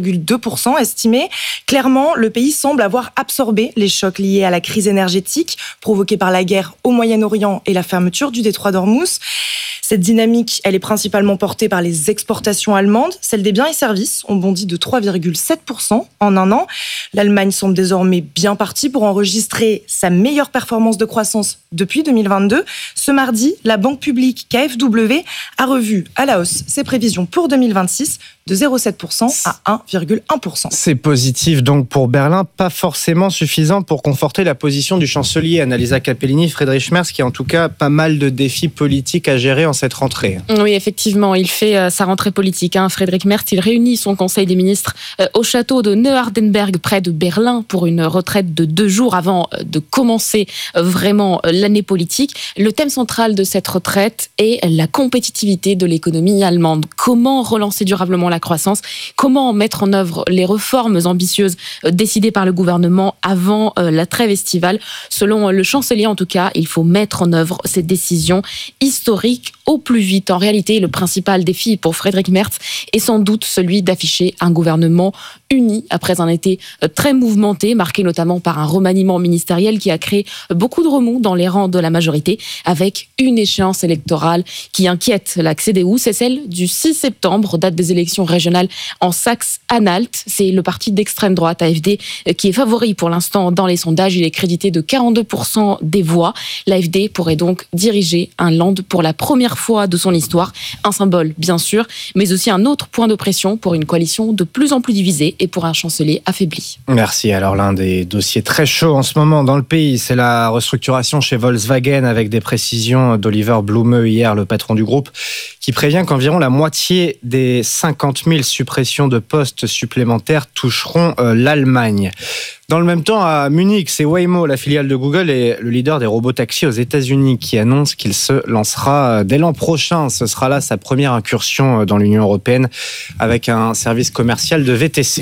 0,2% estimés. Clairement, le pays semble avoir absorbé les chocs liés à la crise énergétique provoquée par la guerre au Moyen-Orient et la fermeture du détroit d'Ormuz. Cette dynamique, elle est principalement portée par les exportations allemandes. Celles des biens et services ont bondi de 3,7% en un an. L'Allemagne semble désormais bien partie pour enregistrer sa meilleure performance de croissance depuis 2022. Ce mardi, la banque publique KfW a revu à la hausse ses prévisions pour 2026 de 0,7% à 1,1%. C'est positif donc pour Berlin, pas forcément suffisant pour conforter la position du chancelier Annalisa Capellini, Friedrich Merz, qui a en tout cas pas mal de défis politiques à gérer en cette rentrée. Oui, effectivement, il fait sa rentrée politique. Friedrich Merz, il réunit son conseil des ministres au château de Neuhardenberg, près de Berlin, pour une retraite de 2 jours avant de commencer vraiment l'année politique. Le thème central de cette retraite est la compétitivité de l'économie allemande. Comment relancer durablement la croissance ? Comment mettre en œuvre les réformes ambitieuses décidées par le gouvernement avant la trêve estivale ? Selon le chancelier, en tout cas, il faut mettre en œuvre ces décisions historiques au plus vite. En réalité, le principal défi pour Friedrich Merz est sans doute celui d'afficher un gouvernement uni après un été très mouvementé, marqué notamment par un remaniement ministériel qui a créé beaucoup de remous dans les rangs de la majorité, avec une échéance électorale qui inquiète la CDU, c'est celle du 6 septembre, date des élections régionales en Saxe-Anhalt. C'est le parti d'extrême droite, AfD, qui est favori pour l'instant dans les sondages. Il est crédité de 42% des voix. L'AfD pourrait donc diriger un Land pour la première fois de son histoire. Un symbole, bien sûr, mais aussi un autre point de pression pour une coalition de plus en plus divisée et pour un chancelier affaibli. Merci. Alors l'un des dossiers très chauds en ce moment dans le pays, c'est la restructuration chez Volkswagen, avec des précisions d'Oliver Blume hier, le patron du groupe, qui prévient qu'environ la moitié des 50 000 suppressions de postes supplémentaires toucheront l'Allemagne. Dans le même temps, à Munich, c'est Waymo, la filiale de Google et le leader des robotaxis aux États-Unis, qui annonce qu'il se lancera dès l'an prochain. Ce sera là sa première incursion dans l'Union européenne avec un service commercial de VTC.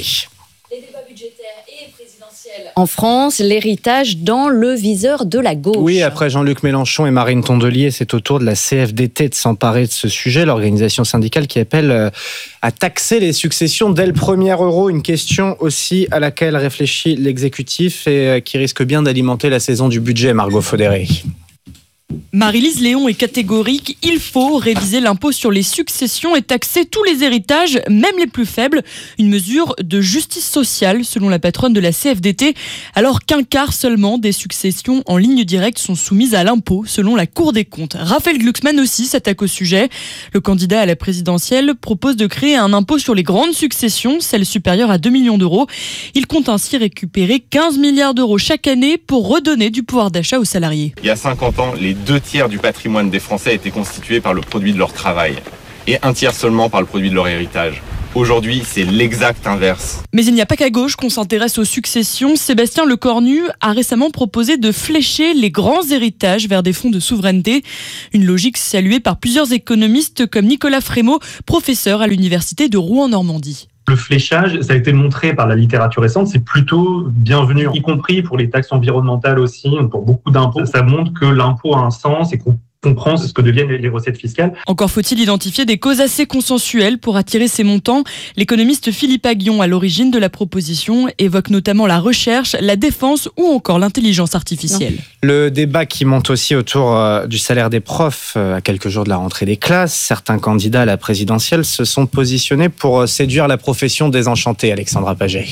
En France, l'héritage dans le viseur de la gauche. Oui, après Jean-Luc Mélenchon et Marine Tondelier, c'est au tour de la CFDT de s'emparer de ce sujet, l'organisation syndicale qui appelle à taxer les successions dès le premier euro. Une question aussi à laquelle réfléchit l'exécutif et qui risque bien d'alimenter la saison du budget, Margot Faudéré. Marie-Lise Léon est catégorique, il faut réviser l'impôt sur les successions et taxer tous les héritages, même les plus faibles. Une mesure de justice sociale, selon la patronne de la CFDT, alors qu'un quart seulement des successions en ligne directe sont soumises à l'impôt, selon la Cour des comptes. Raphaël Glucksmann aussi s'attaque au sujet. Le candidat à la présidentielle propose de créer un impôt sur les grandes successions, celles supérieures à 2 millions d'euros. Il compte ainsi récupérer 15 milliards d'euros chaque année pour redonner du pouvoir d'achat aux salariés. Il y a 50 ans, les 2/3 du patrimoine des Français étaient constitués par le produit de leur travail et 1/3 seulement par le produit de leur héritage. Aujourd'hui, c'est l'exact inverse. Mais il n'y a pas qu'à gauche qu'on s'intéresse aux successions. Sébastien Lecornu a récemment proposé de flécher les grands héritages vers des fonds de souveraineté. Une logique saluée par plusieurs économistes comme Nicolas Frémaux, professeur à l'université de Rouen-Normandie. Le fléchage, ça a été montré par la littérature récente, c'est plutôt bienvenu, y compris pour les taxes environnementales aussi, pour beaucoup d'impôts. Ça montre que l'impôt a un sens et qu'on comprend ce que deviennent les recettes fiscales. Encore faut-il identifier des causes assez consensuelles pour attirer ces montants. L'économiste Philippe Aguillon, à l'origine de la proposition, évoque notamment la recherche, la défense ou encore l'intelligence artificielle. Le débat qui monte aussi autour du salaire des profs à quelques jours de la rentrée des classes. Certains candidats à la présidentielle se sont positionnés pour séduire la profession désenchantée. Alexandra Paget.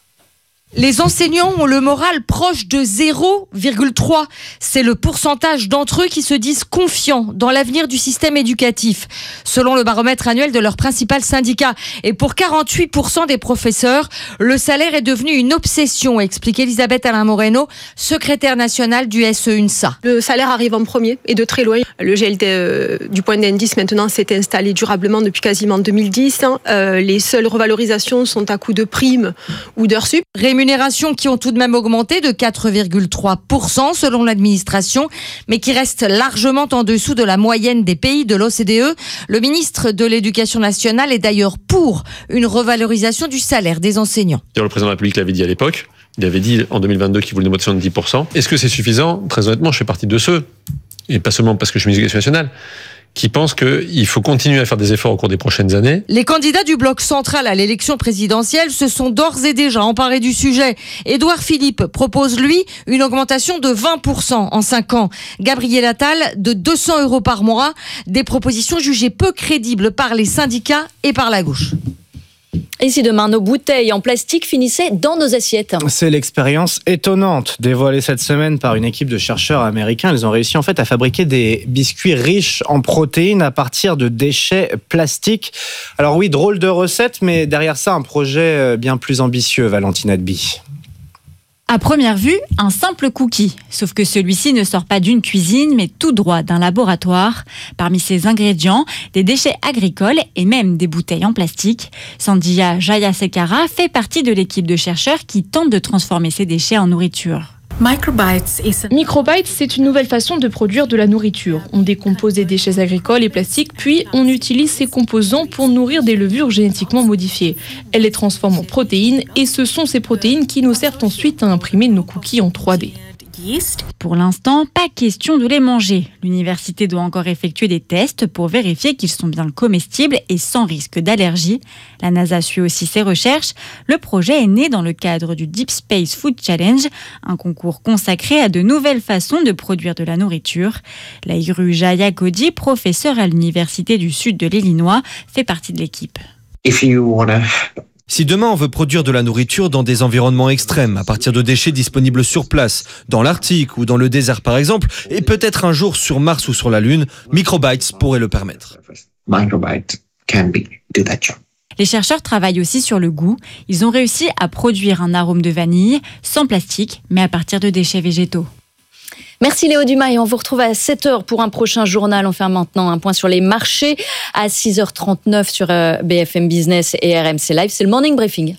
Les enseignants ont le moral proche de 0,3. C'est le pourcentage d'entre eux qui se disent confiants dans l'avenir du système éducatif, selon le baromètre annuel de leur principal syndicat. Et pour 48% des professeurs, le salaire est devenu une obsession, explique Elisabeth Alain Moreno, secrétaire nationale du SE-UNSA. Le salaire arrive en premier et de très loin. Le gel du point d'indice maintenant s'est installé durablement depuis quasiment 2010. Les seules revalorisations sont à coup de primes ou d'heures sup. Rémunérations qui ont tout de même augmenté de 4,3% selon l'administration, mais qui restent largement en dessous de la moyenne des pays de l'OCDE. Le ministre de l'Éducation nationale est d'ailleurs pour une revalorisation du salaire des enseignants. Le président de la République l'avait dit à l'époque, il avait dit en 2022 qu'il voulait une augmentation de 10%. Est-ce que c'est suffisant ? Très honnêtement, je fais partie de ceux, et pas seulement parce que je suis ministre de l'Éducation nationale, qui pensent qu'il faut continuer à faire des efforts au cours des prochaines années. Les candidats du bloc central à l'élection présidentielle se sont d'ores et déjà emparés du sujet. Édouard Philippe propose, lui, une augmentation de 20% en 5 ans. Gabriel Attal, de 200 € par mois. Des propositions jugées peu crédibles par les syndicats et par la gauche. Et si demain nos bouteilles en plastique finissaient dans nos assiettes ? C'est l'expérience étonnante dévoilée cette semaine par une équipe de chercheurs américains. Ils ont réussi en fait à fabriquer des biscuits riches en protéines à partir de déchets plastiques. Alors oui, drôle de recette, mais derrière ça, un projet bien plus ambitieux, Valentina Deby. À première vue, un simple cookie. Sauf que celui-ci ne sort pas d'une cuisine, mais tout droit d'un laboratoire. Parmi ses ingrédients, des déchets agricoles et même des bouteilles en plastique. Sandhya Jayasekara fait partie de l'équipe de chercheurs qui tente de transformer ces déchets en nourriture. Microbytes, c'est une nouvelle façon de produire de la nourriture. On décompose des déchets agricoles et plastiques, puis on utilise ces composants pour nourrir des levures génétiquement modifiées. Elles les transforment en protéines et ce sont ces protéines qui nous servent ensuite à imprimer nos cookies en 3D. Pour l'instant, pas question de les manger. L'université doit encore effectuer des tests pour vérifier qu'ils sont bien comestibles et sans risque d'allergie. La NASA suit aussi ses recherches. Le projet est né dans le cadre du Deep Space Food Challenge, un concours consacré à de nouvelles façons de produire de la nourriture. Lahiru Jaya Kodi, professeur à l'Université du Sud de l'Illinois, fait partie de l'équipe. Si demain on veut produire de la nourriture dans des environnements extrêmes, à partir de déchets disponibles sur place, dans l'Arctique ou dans le désert par exemple, et peut-être un jour sur Mars ou sur la Lune, Microbytes pourrait le permettre. Les chercheurs travaillent aussi sur le goût. Ils ont réussi à produire un arôme de vanille sans plastique, mais à partir de déchets végétaux. Merci Léo Dumas et on vous retrouve à 7h pour un prochain journal. On fait maintenant un point sur les marchés à 6h39 sur BFM Business et RMC Live. C'est le Morning Briefing.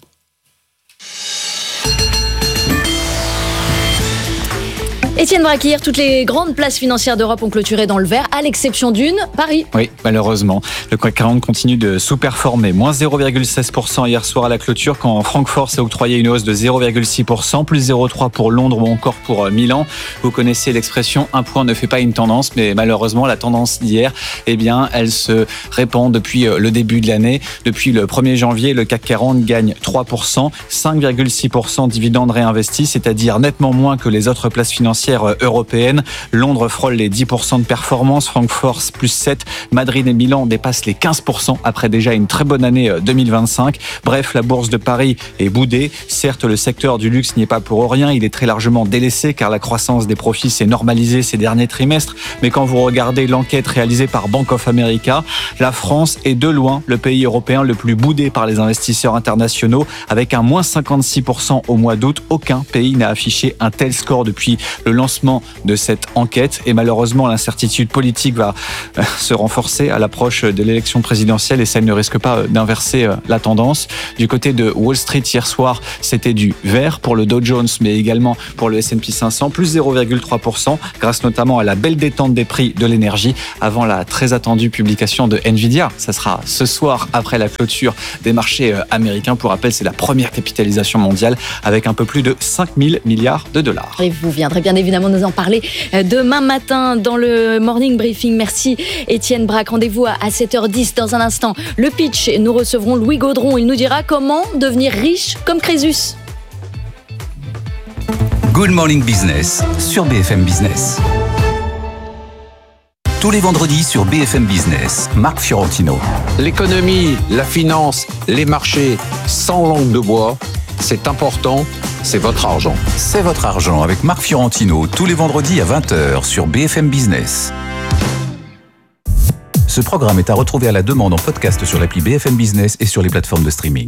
Étienne Braque, hier, toutes les grandes places financières d'Europe ont clôturé dans le vert, à l'exception d'une, Paris. Oui, malheureusement. Le CAC 40 continue de sous-performer. Moins 0,16% hier soir à la clôture, quand Francfort s'est octroyé une hausse de 0,6%, plus 0,3% pour Londres ou encore pour Milan. Vous connaissez l'expression « un point ne fait pas une tendance », mais malheureusement, la tendance d'hier, eh bien, elle se répand depuis le début de l'année. Depuis le 1er janvier, le CAC 40 gagne 3%, 5,6% dividendes réinvestis, c'est-à-dire nettement moins que les autres places financières boursières européennes. Londres frôle les 10% de performance, Francfort plus 7, Madrid et Milan dépassent les 15% après déjà une très bonne année 2025. Bref, la bourse de Paris est boudée. Certes, le secteur du luxe n'y est pas pour rien, il est très largement délaissé car la croissance des profits s'est normalisée ces derniers trimestres. Mais quand vous regardez l'enquête réalisée par Bank of America, la France est de loin le pays européen le plus boudé par les investisseurs internationaux avec un moins 56% au mois d'août. Aucun pays n'a affiché un tel score depuis le lancement de cette enquête et malheureusement l'incertitude politique va se renforcer à l'approche de l'élection présidentielle et ça ne risque pas d'inverser la tendance. Du côté de Wall Street hier soir, c'était du vert pour le Dow Jones mais également pour le S&P 500, plus 0,3% grâce notamment à la belle détente des prix de l'énergie avant la très attendue publication de Nvidia. Ça sera ce soir après la clôture des marchés américains. Pour rappel, c'est la première capitalisation mondiale avec un peu plus de 5 000 milliards de dollars. Et vous viendrez bien évidemment nous en parler demain matin dans le Morning Briefing. Merci Étienne Braque. Rendez-vous à 7h10 dans un instant. Le pitch, nous recevrons Louis Gaudron. Il nous dira comment devenir riche comme Crésus. Good Morning Business sur BFM Business. Tous les vendredis sur BFM Business, Marc Fiorentino. L'économie, la finance, les marchés, sans langue de bois, c'est important, c'est votre argent. C'est votre argent avec Marc Fiorentino, tous les vendredis à 20h sur BFM Business. Ce programme est à retrouver à la demande en podcast sur l'appli BFM Business et sur les plateformes de streaming.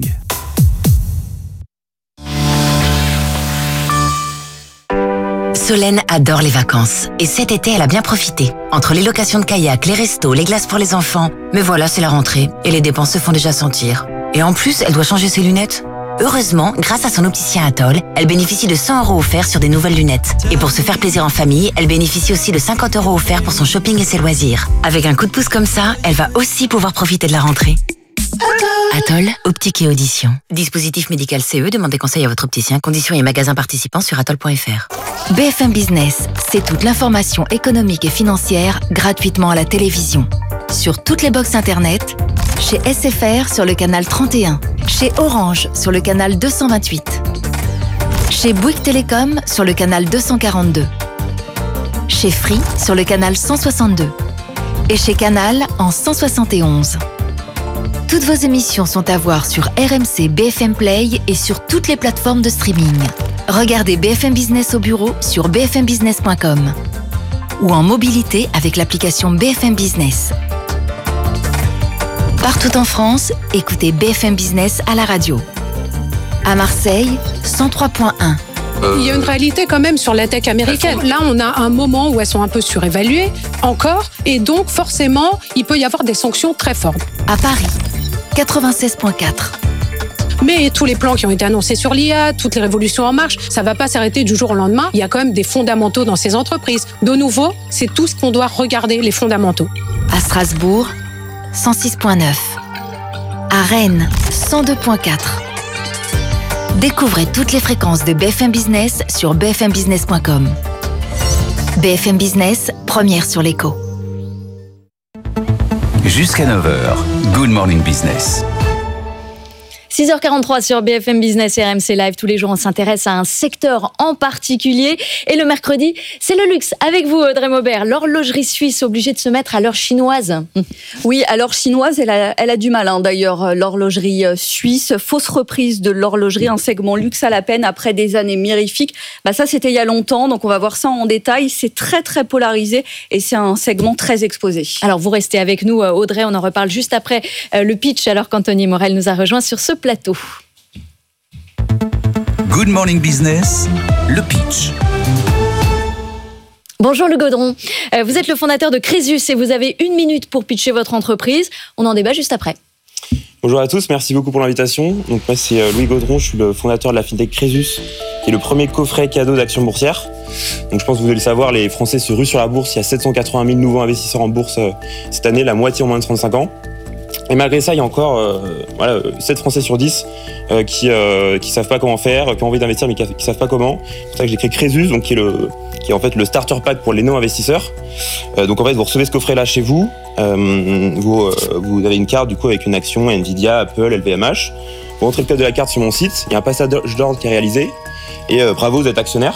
Solène adore les vacances. Et cet été, elle a bien profité. Entre les locations de kayak, les restos, les glaces pour les enfants. Mais voilà, c'est la rentrée. Et les dépenses se font déjà sentir. Et en plus, elle doit changer ses lunettes. Heureusement, grâce à son opticien Atoll, elle bénéficie de 100 € offerts sur des nouvelles lunettes. Et pour se faire plaisir en famille, elle bénéficie aussi de 50 € offerts pour son shopping et ses loisirs. Avec un coup de pouce comme ça, elle va aussi pouvoir profiter de la rentrée. Atoll, optique et audition. Dispositif médical CE, demandez conseil à votre opticien. Conditions et magasins participants sur atoll.fr. BFM Business, c'est toute l'information économique et financière gratuitement à la télévision. Sur toutes les box internet, chez SFR sur le canal 31, chez Orange sur le canal 228, chez Bouygues Télécom sur le canal 242, chez Free sur le canal 162 et chez Canal en 171. Toutes vos émissions sont à voir sur RMC BFM Play et sur toutes les plateformes de streaming. Regardez BFM Business au bureau sur bfmbusiness.com ou en mobilité avec l'application BFM Business. Partout en France, écoutez BFM Business à la radio. À Marseille, 103.1. Il y a une réalité quand même sur la tech américaine. Là, on a un moment où elles sont un peu surévaluées, encore, et donc forcément, il peut y avoir des sanctions très fortes. À Paris, 96.4. Mais tous les plans qui ont été annoncés sur l'IA, toutes les révolutions en marche, ça ne va pas s'arrêter du jour au lendemain. Il y a quand même des fondamentaux dans ces entreprises. De nouveau, c'est tout ce qu'on doit regarder, les fondamentaux. À Strasbourg, 106.9. À Rennes, 102.4. Découvrez toutes les fréquences de BFM Business sur bfmbusiness.com. BFM Business, première sur l'écho. Jusqu'à 9h, Good Morning Business. 6h43 sur BFM Business et RMC Live. Tous les jours, on s'intéresse à un secteur en particulier. Et le mercredi, c'est le luxe. Avec vous, Audrey Maubert, l'horlogerie suisse obligée de se mettre à l'heure chinoise. Oui, à l'heure chinoise, elle a du mal. D'ailleurs, l'horlogerie suisse, fausse reprise de l'horlogerie, un segment luxe à la peine après des années mirifiques. Ça, c'était il y a longtemps. Donc, on va voir ça en détail. C'est très, très polarisé et c'est un segment très exposé. Alors, vous restez avec nous, Audrey. On en reparle juste après le pitch, alors qu'Anthony Morel nous a rejoint sur ce plateau. Good Morning Business, le pitch. Bonjour Louis Gaudron, vous êtes le fondateur de Crésus et vous avez 1 minute pour pitcher votre entreprise. On en débat juste après. Bonjour à tous, merci beaucoup pour l'invitation. Donc moi c'est Louis Gaudron, je suis le fondateur de la fintech Crésus, qui est le premier coffret cadeau d'actions boursières. Donc je pense que vous devez le savoir, les Français se ruent sur la bourse. Il y a 780 000 nouveaux investisseurs en bourse cette année, la moitié en moins de 35 ans. Et malgré ça, il y a encore 7 Français sur 10 qui savent pas comment faire, qui ont envie d'investir mais qui savent pas comment. C'est pour ça que j'ai créé Crésus, donc qui est en fait le starter pack pour les non-investisseurs. Donc en fait, vous recevez ce coffret-là chez vous. Vous avez une carte du coup avec une action Nvidia, Apple, LVMH. Vous rentrez le code de la carte sur mon site. Il y a un passage d'ordre qui est réalisé. Et bravo, vous êtes actionnaire.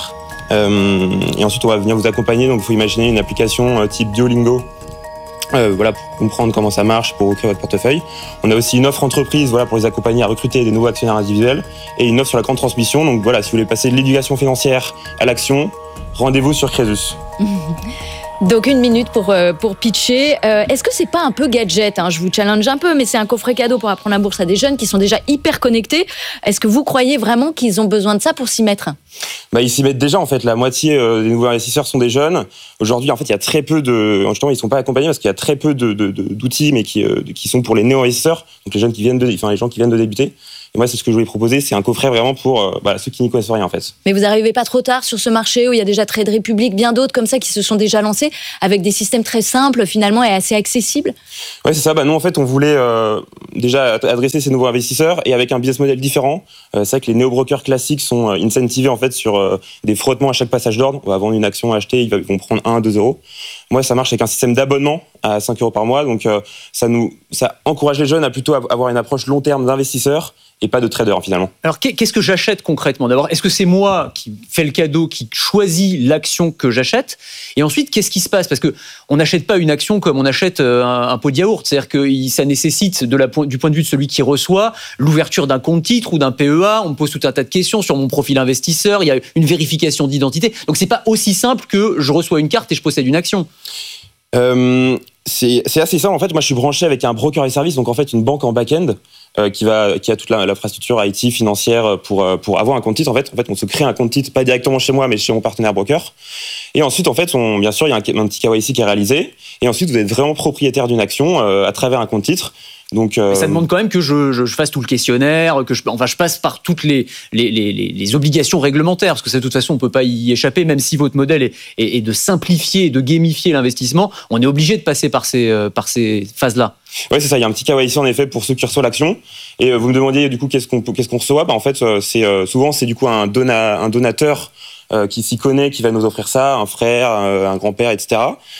Et ensuite, on va venir vous accompagner. Donc, il faut imaginer une application type Duolingo. Voilà, pour comprendre comment ça marche, pour ouvrir votre portefeuille. On a aussi une offre entreprise, voilà, pour les accompagner à recruter des nouveaux actionnaires individuels, et une offre sur la grande transmission. Donc voilà, si vous voulez passer de l'éducation financière à l'action, rendez-vous sur Crésus. Donc 1 minute pour pitcher. Est-ce que c'est pas un peu gadget, hein? Je vous challenge un peu, mais c'est un coffret cadeau pour apprendre la bourse à des jeunes qui sont déjà hyper connectés. Est-ce que vous croyez vraiment qu'ils ont besoin de ça pour s'y mettre? Ils s'y mettent déjà, en fait. La moitié des nouveaux investisseurs sont des jeunes. Aujourd'hui, en fait, il y a très peu de... Justement, ils ne sont pas accompagnés parce qu'il y a très peu d'outils, mais qui sont pour les néo-investisseurs, donc les gens qui viennent de débuter. Et moi, c'est ce que je voulais proposer, c'est un coffret vraiment pour ceux qui n'y connaissent rien, en fait. Mais vous n'arrivez pas trop tard sur ce marché où il y a déjà Trade Republic, bien d'autres comme ça qui se sont déjà lancés avec des systèmes très simples, finalement, et assez accessibles? Ouais, c'est ça. Nous, en fait, on voulait déjà adresser ces nouveaux investisseurs et avec un business model différent. C'est vrai que les néo-brokers classiques sont incentivés, en fait, sur des frottements à chaque passage d'ordre. On va vendre une action à acheter, ils vont prendre 1 à 2 euros. Moi, ça marche avec un système d'abonnement à 5 euros par mois. Donc, ça encourage les jeunes à plutôt avoir une approche long terme d'investisseurs et pas de trader, finalement. Alors, qu'est-ce que j'achète concrètement? D'abord, est-ce que c'est moi qui fais le cadeau, qui choisis l'action que j'achète? Et ensuite, qu'est-ce qui se passe? Parce qu'on n'achète pas une action comme on achète un pot de yaourt. C'est-à-dire que ça nécessite, du point de vue de celui qui reçoit, l'ouverture d'un compte titre ou d'un PEA. On me pose tout un tas de questions sur mon profil investisseur. Il y a une vérification d'identité. Donc, c'est pas aussi simple que je reçois une carte et je possède une action. C'est assez simple. En fait, moi, je suis branché avec un broker et service, donc en fait, une banque en back-end qui a toute l'infrastructure IT financière pour avoir un compte titre. En fait, on se crée un compte titre, pas directement chez moi, mais chez mon partenaire broker. Et ensuite, en fait, bien sûr, il y a un petit KYC qui est réalisé. Et ensuite, vous êtes vraiment propriétaire d'une action à travers un compte titre. Donc, mais ça demande quand même que je fasse tout le questionnaire, que je passe par toutes les obligations réglementaires, parce que de toute façon, on peut pas y échapper, même si votre modèle est de simplifier et de gamifier l'investissement, on est obligé de passer par ces phases-là. Ouais, c'est ça. Il y a un petit KYC en effet pour ceux qui reçoivent l'action. Et vous me demandiez du coup qu'est-ce qu'on reçoit. En fait, souvent c'est du coup un donateur qui s'y connaît, qui va nous offrir ça, un frère, un grand-père, etc.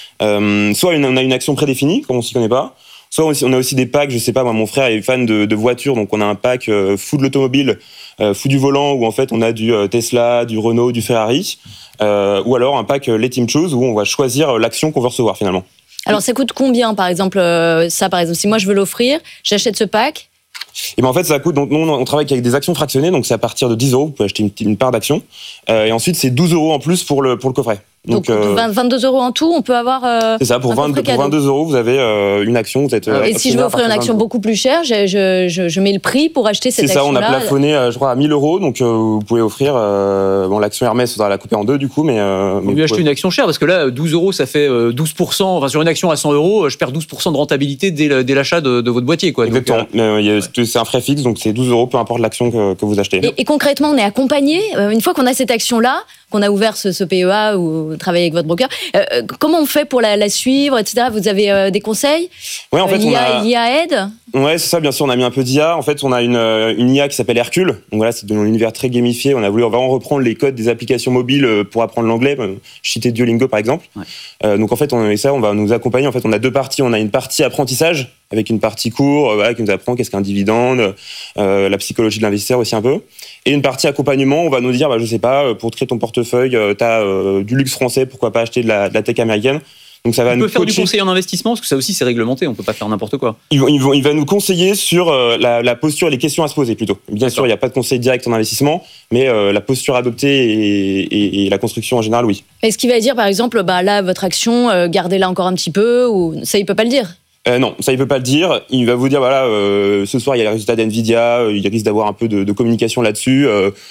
Soit on a une action prédéfinie, comme on s'y connaît pas. Soit on a aussi des packs, je sais pas, moi, mon frère est fan de voitures, donc on a un pack fou de l'automobile, fou du volant, où en fait on a du Tesla, du Renault, du Ferrari, ou alors un pack Let Him Choose, où on va choisir l'action qu'on veut recevoir finalement. Alors ça coûte combien, par exemple, si moi je veux l'offrir, j'achète ce pack? Et en fait, ça coûte. Donc, nous, on travaille avec des actions fractionnées, donc c'est à partir de 10 euros. Vous pouvez acheter une part d'action. Et ensuite, c'est 12 euros en plus pour le coffret. Donc 22 euros en tout, on peut avoir. C'est ça, pour 22 euros, vous avez une action. Vous êtes, et si je veux offrir une action beaucoup plus chère, je mets le prix pour acheter cette action-là. C'est ça, on a plafonné, je crois, à 1000 euros. Donc vous pouvez offrir. L'action Hermès, il faudra la couper en deux du coup. Mais vous pouvez acheter une action chère parce que là, 12 euros, ça fait 12%. Enfin, sur une action à 100 euros, je perds 12% de rentabilité dès l'achat de votre boîtier, quoi. Exactement. C'est un frais fixe, donc c'est 12 euros, peu importe l'action que vous achetez. Et concrètement, on est accompagné. Une fois qu'on a cette action-là, qu'on a ouvert ce PEA ou travaillé avec votre broker, comment on fait pour la suivre, etc. Vous avez des conseils? Ouais, en fait, l'IA aide? Ouais, c'est ça, bien sûr, on a mis un peu d'IA. En fait, on a une IA qui s'appelle Hercule. Donc voilà, c'est dans un univers très gamifié. On a voulu vraiment reprendre les codes des applications mobiles pour apprendre l'anglais. Je citais Duolingo, par exemple. Ouais. Donc en fait, on va nous accompagner. En fait, on a deux parties. On a une partie apprentissage avec une partie cours, qui nous apprend qu'est-ce qu'un dividende, la psychologie de l'investisseur aussi un peu. Et une partie accompagnement, on va nous dire, je sais pas, pour créer ton portefeuille, t'as du luxe français, pourquoi pas acheter de la tech américaine. Donc ça va nous faire du conseil en investissement, parce que ça aussi c'est réglementé, on peut pas faire n'importe quoi. Il va nous conseiller sur la posture et les questions à se poser plutôt. Bien sûr, il n'y a pas de conseil direct en investissement, mais la posture adoptée et la construction en général, oui. Est-ce qu'il va dire par exemple, là votre action, gardez-la encore un petit peu, ou ça il peut pas le dire? Non, ça il peut pas le dire. Il va vous dire ce soir il y a les résultats d'Nvidia, il risque d'avoir un peu de communication là-dessus.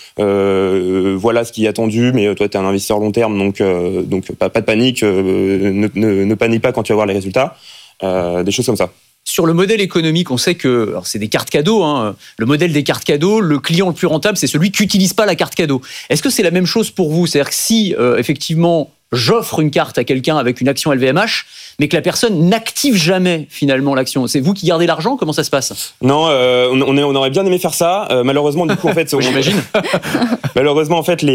Voilà ce qui est attendu, mais toi tu es un investisseur long terme, donc pas de panique. Ne panique pas quand tu vas voir les résultats. Des choses comme ça. Sur le modèle économique, on sait que c'est des cartes cadeaux. Le modèle des cartes cadeaux, le client le plus rentable, c'est celui qui n'utilise pas la carte cadeau. Est-ce que c'est la même chose pour vous? C'est-à-dire que si effectivement j'offre une carte à quelqu'un avec une action LVMH, mais que la personne n'active jamais finalement l'action. C'est vous qui gardez l'argent? Comment ça se passe? Non, on aurait bien aimé faire ça. Malheureusement, du coup, en fait, j'imagine. Malheureusement, en fait,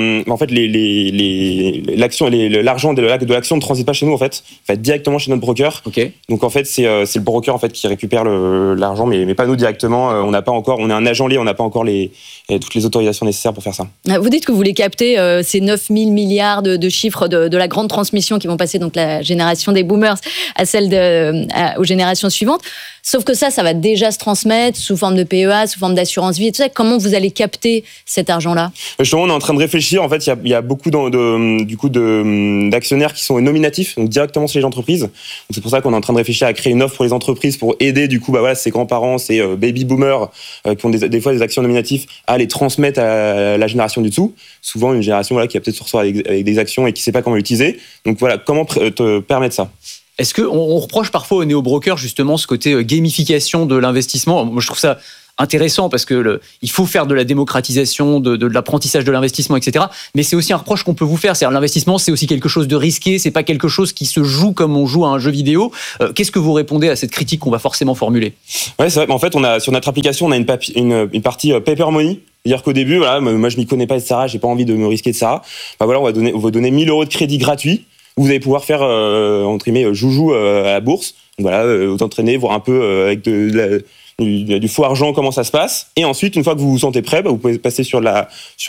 l'argent de l'action ne transite pas chez nous, en fait directement chez notre broker. Okay. Donc en fait, c'est le broker en fait qui récupère l'argent, mais pas nous directement. On est un agent lié, on n'a pas encore toutes les autorisations nécessaires pour faire ça. Vous dites que vous voulez capter ces 9 000 milliards de chiffres de la grande transmission qui vont passer donc la génération des boomers à celle aux générations suivantes. Sauf que ça va déjà se transmettre sous forme de PEA, sous forme d'assurance vie et tout ça. Comment vous allez capter cet argent-là? Justement, on est en train de réfléchir. En fait, il y a beaucoup d'actionnaires qui sont nominatifs, donc directement sur les entreprises. Donc, c'est pour ça qu'on est en train de réfléchir à créer une offre pour les entreprises pour aider ces grands-parents, ces baby boomers qui ont des fois des actions nominatifs à les transmettre à la génération du dessous. Souvent, une génération qui va peut-être se retrouver avec des actions et qui ne sait pas comment l'utiliser. Donc voilà, comment te permettre ça? Est-ce qu'on reproche parfois aux néo-brokers justement ce côté gamification de l'investissement? Moi, je trouve ça intéressant parce que il faut faire de la démocratisation, de l'apprentissage de l'investissement, etc. Mais c'est aussi un reproche qu'on peut vous faire. C'est-à-dire l'investissement, c'est aussi quelque chose de risqué. C'est pas quelque chose qui se joue comme on joue à un jeu vidéo. Qu'est-ce que vous répondez à cette critique qu'on va forcément formuler? Ouais, c'est vrai. En fait, sur notre application, on a une partie paper money. C'est-à-dire qu'au début, moi je m'y connais pas, etc. J'ai pas envie de me risquer de ça. On va donner 1 000 € de crédit gratuit. Vous allez pouvoir faire entre guillemets joujou à la bourse. Donc voilà, vous entraîner, voir un peu avec du faux argent comment ça se passe. Et ensuite, une fois que vous vous sentez prêt, vous pouvez passer sur du vrai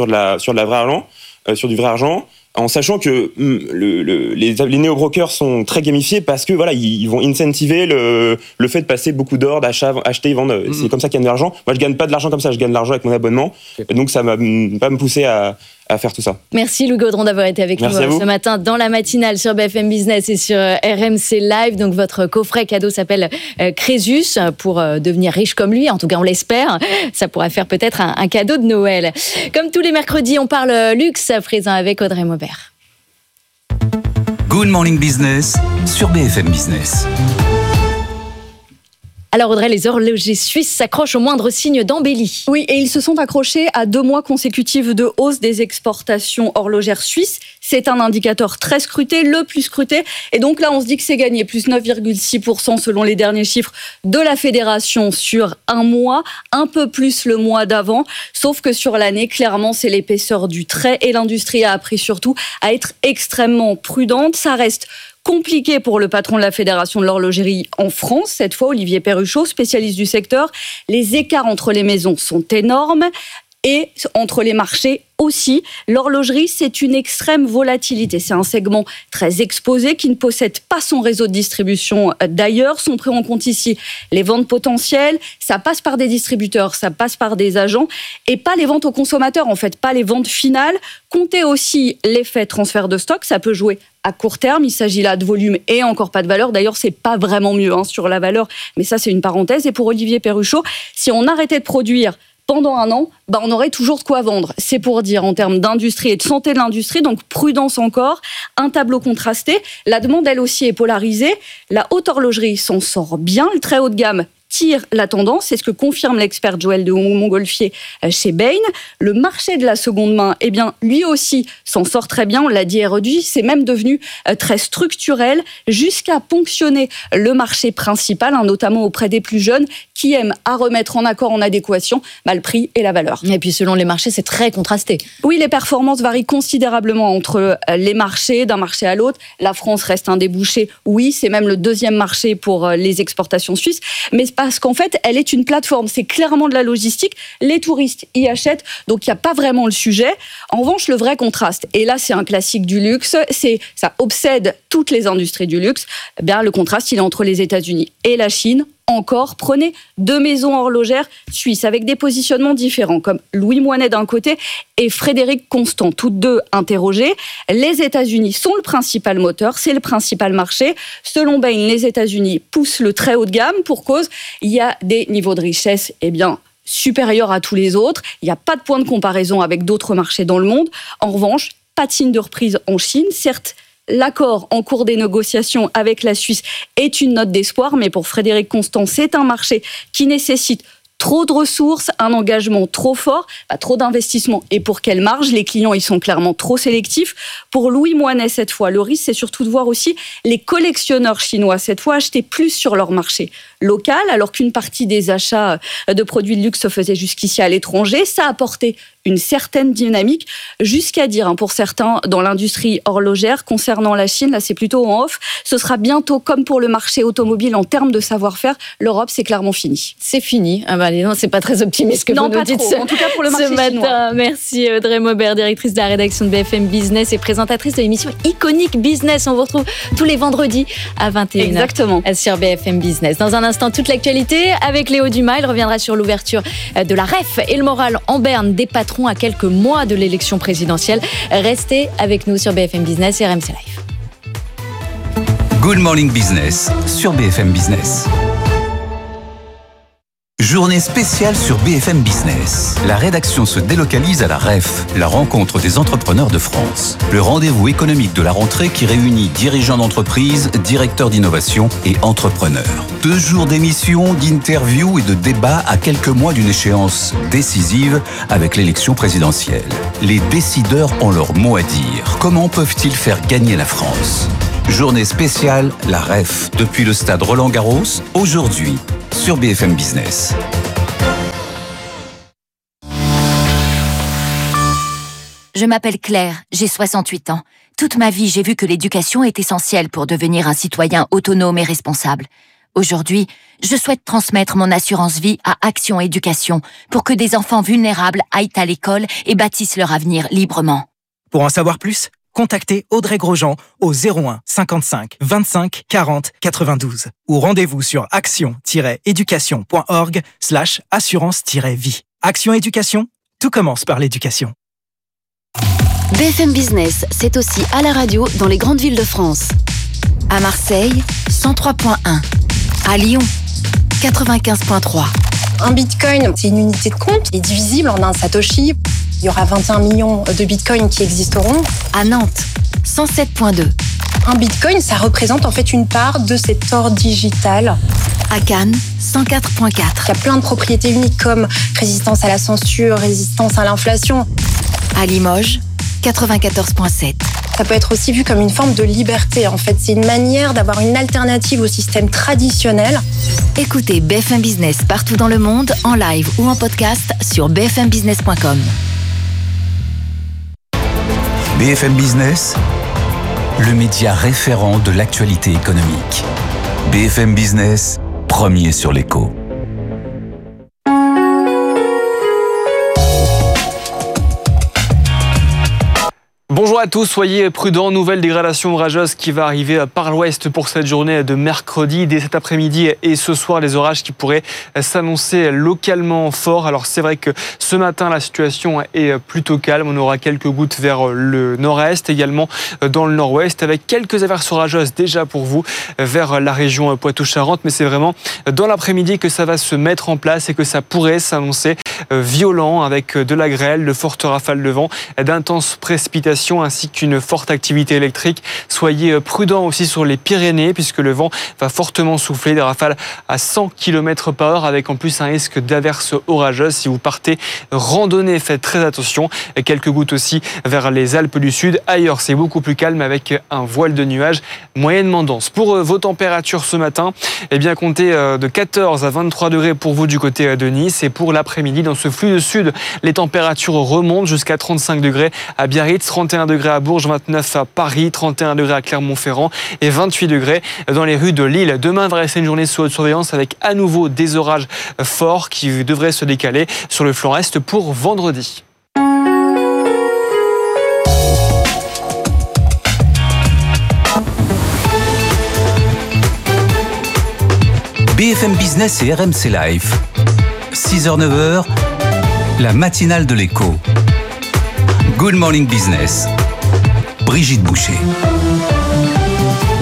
argent. En sachant que les néo-brokers sont très gamifiés parce que ils vont incentiver le fait de passer beaucoup d'heures acheter, vendre. C'est comme ça qu'ils gagnent de l'argent. Moi, je gagne pas de l'argent comme ça, je gagne de l'argent avec mon abonnement. Donc, ça va pas me pousser à faire tout ça. Merci Louis Gaudron d'avoir été avec nous ce matin dans la matinale sur BFM Business et sur RMC Live. Donc votre coffret cadeau s'appelle Crésus pour devenir riche comme lui. En tout cas, on l'espère. Ça pourra faire peut-être un cadeau de Noël. Comme tous les mercredis, on parle luxe à présent avec Audrey Maubert. Good Morning Business sur BFM Business. Alors Audrey, les horlogers suisses s'accrochent au moindre signe d'embellie. Oui, et ils se sont accrochés à 2 mois consécutifs de hausse des exportations horlogères suisses. C'est un indicateur très scruté, le plus scruté. Et donc là, on se dit que c'est gagné, plus 9,6% selon les derniers chiffres de la Fédération sur un mois, un peu plus le mois d'avant. Sauf que sur l'année, clairement, c'est l'épaisseur du trait et l'industrie a appris surtout à être extrêmement prudente. Ça reste compliqué pour le patron de la Fédération de l'horlogerie en France, cette fois Olivier Perruchot, spécialiste du secteur. Les écarts entre les maisons sont énormes et entre les marchés aussi. L'horlogerie, c'est une extrême volatilité. C'est un segment très exposé qui ne possède pas son réseau de distribution d'ailleurs. Sont pris en compte ici les ventes potentielles. Ça passe par des distributeurs, ça passe par des agents et pas les ventes aux consommateurs, en fait, pas les ventes finales. Comptez aussi l'effet transfert de stock. Ça peut jouer à court terme. Il s'agit là de volume et encore pas de valeur. D'ailleurs, c'est pas vraiment mieux sur la valeur, mais ça, c'est une parenthèse. Et pour Olivier Perruchot, si on arrêtait de produire pendant un an, on aurait toujours de quoi vendre. C'est pour dire en termes d'industrie et de santé de l'industrie, donc prudence encore, un tableau contrasté. La demande, elle aussi, est polarisée. La haute horlogerie s'en sort bien, le très haut de gamme tire la tendance, c'est ce que confirme l'expert Joël de Montgolfier chez Bain. Le marché de la seconde main, lui aussi s'en sort très bien, on l'a dit et redit, c'est même devenu très structurel jusqu'à ponctionner le marché principal, notamment auprès des plus jeunes qui aiment à remettre en accord, en adéquation, le prix et la valeur. Et puis selon les marchés, c'est très contrasté. Oui, les performances varient considérablement entre les marchés, d'un marché à l'autre. La France reste un débouché, oui, c'est même le 2e marché pour les exportations suisses, mais parce qu'en fait, elle est une plateforme, c'est clairement de la logistique, les touristes y achètent, donc il n'y a pas vraiment le sujet. En revanche, le vrai contraste, et là c'est un classique du luxe, ça obsède toutes les industries du luxe, le contraste il est entre les États-Unis et la Chine. Encore, prenez 2 maisons horlogères suisses avec des positionnements différents, comme Louis Moinet d'un côté et Frédéric Constant, toutes deux interrogées. Les États-Unis sont le principal moteur, c'est le principal marché. Selon Bain, les États-Unis poussent le très haut de gamme pour cause, il y a des niveaux de richesse, supérieurs à tous les autres. Il n'y a pas de point de comparaison avec d'autres marchés dans le monde. En revanche, pas de signe de reprise en Chine. Certes, l'accord en cours des négociations avec la Suisse est une note d'espoir, mais pour Frédéric Constant, c'est un marché qui nécessite Trop de ressources, un engagement trop fort, trop d'investissement. Et pour quelle marge? Les clients, ils sont clairement trop sélectifs. Pour Louis Moinet, cette fois, le risque, c'est surtout de voir aussi les collectionneurs chinois, cette fois, acheter plus sur leur marché local, alors qu'une partie des achats de produits de luxe se faisait jusqu'ici à l'étranger. Ça a apporté une certaine dynamique, jusqu'à dire, pour certains dans l'industrie horlogère, concernant la Chine, là c'est plutôt en off, ce sera bientôt comme pour le marché automobile en termes de savoir-faire, l'Europe c'est clairement fini. C'est fini. Ah bah non, c'est pas très optimiste que vous nous dites en tout cas pour le marché ce matin. Chinois. Merci Audrey Maubert, directrice de la rédaction de BFM Business et présentatrice de l'émission Iconic Business. On vous retrouve tous les vendredis à 21h. Exactement. Sur BFM Business. Dans un instant, toute l'actualité avec Léo Dumas. Il reviendra sur l'ouverture de la REF et le moral en berne des patrons à quelques mois de l'élection présidentielle. Restez avec nous sur BFM Business et RMC Live. Good Morning Business sur BFM Business. Journée spéciale sur BFM Business. La rédaction se délocalise à la REF, la rencontre des entrepreneurs de France. Le rendez-vous économique de la rentrée qui réunit dirigeants d'entreprise, directeurs d'innovation et entrepreneurs. 2 jours d'émissions, d'interviews et de débats à quelques mois d'une échéance décisive avec l'élection présidentielle. Les décideurs ont leur mot à dire. Comment peuvent-ils faire gagner la France ? Journée spéciale, la REF, depuis le stade Roland-Garros, aujourd'hui, sur BFM Business. Je m'appelle Claire, j'ai 68 ans. Toute ma vie, j'ai vu que l'éducation est essentielle pour devenir un citoyen autonome et responsable. Aujourd'hui, je souhaite transmettre mon assurance vie à Action Éducation pour que des enfants vulnérables aillent à l'école et bâtissent leur avenir librement. Pour en savoir plus, contactez Audrey Grosjean au 01 55 25 40 92 ou rendez-vous sur action-éducation.org/assurance-vie. Action Éducation, tout commence par l'éducation. BFM Business, c'est aussi à la radio dans les grandes villes de France. À Marseille, 103.1. À Lyon, 95.3. Un bitcoin, c'est une unité de compte qui est divisible en un satoshi. Il y aura 21 millions de bitcoins qui existeront. À Nantes, 107.2. Un bitcoin, ça représente en fait une part de cet or digital. À Cannes, 104.4. Il y a plein de propriétés uniques comme résistance à la censure, résistance à l'inflation. À Limoges, 94.7. Ça peut être aussi vu comme une forme de liberté. En fait, c'est une manière d'avoir une alternative au système traditionnel. Écoutez BFM Business partout dans le monde, en live ou en podcast sur bfmbusiness.com. BFM Business, le média référent de l'actualité économique. BFM Business, premier sur l'écho. Bonjour à tous, soyez prudents. Nouvelle dégradation orageuse qui va arriver par l'ouest pour cette journée de mercredi. Dès cet après-midi et ce soir, les orages qui pourraient s'annoncer localement forts. Alors c'est vrai que ce matin, la situation est plutôt calme. On aura quelques gouttes vers le nord-est, également dans le nord-ouest, avec quelques averses orageuses déjà pour vous vers la région Poitou-Charentes. Mais c'est vraiment dans l'après-midi que ça va se mettre en place et que ça pourrait s'annoncer violent avec de la grêle, de fortes rafales de vent, d'intenses précipitations ainsi qu'une forte activité électrique. Soyez prudents aussi sur les Pyrénées puisque le vent va fortement souffler, des rafales à 100 km/h avec en plus un risque d'averses orageuses. Si vous partez randonnée, faites très attention. Quelques gouttes aussi vers les Alpes du Sud. Ailleurs, c'est beaucoup plus calme avec un voile de nuages moyennement dense. Pour vos températures ce matin, eh bien comptez de 14 à 23 degrés pour vous du côté de Nice. Et pour l'après-midi, dans ce flux de sud, les températures remontent jusqu'à 35 degrés à Biarritz, 31 degrés à Bourges, 29 à Paris, 31 degrés à Clermont-Ferrand et 28 degrés dans les rues de Lille. Demain va rester une journée sous haute surveillance avec à nouveau des orages forts qui devraient se décaler sur le flanc est pour vendredi. BFM Business et RMC Live. 6h-9h, la matinale de l'écho. Good Morning Business. Brigitte Boucher.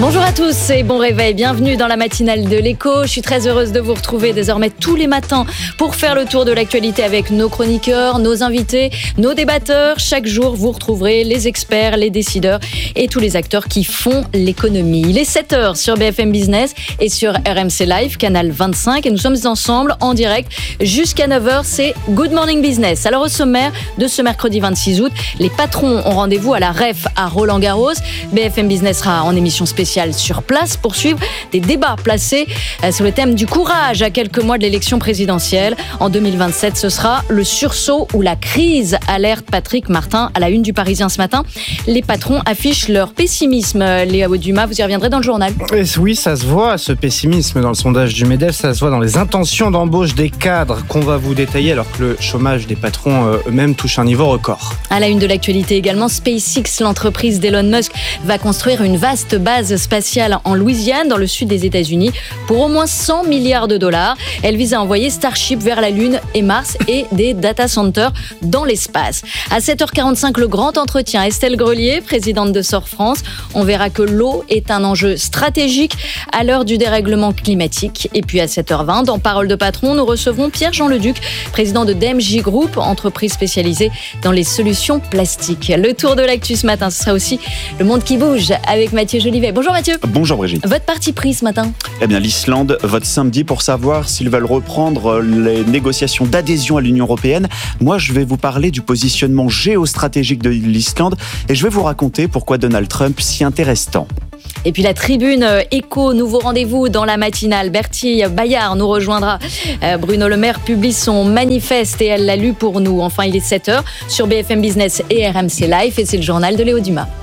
Bonjour à tous et bon réveil, bienvenue dans la matinale de l'Écho. Je suis très heureuse de vous retrouver désormais tous les matins pour faire le tour de l'actualité avec nos chroniqueurs, nos invités, nos débatteurs. Chaque jour, vous retrouverez les experts, les décideurs et tous les acteurs qui font l'économie. Il est 7h sur BFM Business et sur RMC Live, canal 25. Et nous sommes ensemble en direct jusqu'à 9h. C'est Good Morning Business. Alors au sommaire de ce mercredi 26 août, les patrons ont rendez-vous à la REF à Roland-Garros. BFM Business sera en émission spéciale sur place pour suivre des débats placés sur le thème du courage à quelques mois de l'élection présidentielle. En 2027, ce sera le sursaut ou la crise, alerte Patrick Martin à la une du Parisien ce matin. Les patrons affichent leur pessimisme. Léa Dumas, vous y reviendrez dans le journal. Et oui, ça se voit, ce pessimisme dans le sondage du MEDEF, ça se voit dans les intentions d'embauche des cadres qu'on va vous détailler alors que le chômage des patrons eux-mêmes touche un niveau record. À la une de l'actualité également, SpaceX, l'entreprise d'Elon Musk, va construire une vaste base spatiale en Louisiane, dans le sud des États-Unis, pour au moins 100 milliards de dollars. Elle vise à envoyer Starship vers la Lune et Mars et des data centers dans l'espace. À 7h45, le grand entretien. Estelle Grelier, présidente de SOR France. On verra que l'eau est un enjeu stratégique à l'heure du dérèglement climatique. Et puis à 7h20, dans Parole de patron, nous recevrons Pierre-Jean Leduc, président de DMJ Group, entreprise spécialisée dans les solutions plastiques. Le tour de l'actu ce matin, ce sera aussi le monde qui bouge avec Mathieu Jolivet. Bonjour Mathieu. Bonjour Brigitte. Votre parti pris ce matin? Eh bien l'Islande vote samedi pour savoir s'ils veulent reprendre les négociations d'adhésion à l'Union européenne. Moi je vais vous parler du positionnement géostratégique de l'Islande et je vais vous raconter pourquoi Donald Trump s'y intéresse tant. Et puis la tribune Écho, nouveau rendez-vous dans la matinale. Berthier Bayard nous rejoindra. Bruno Le Maire publie son manifeste et elle l'a lu pour nous. Enfin, il est 7h sur BFM Business et RMC Live et c'est le journal de Léo Dumas.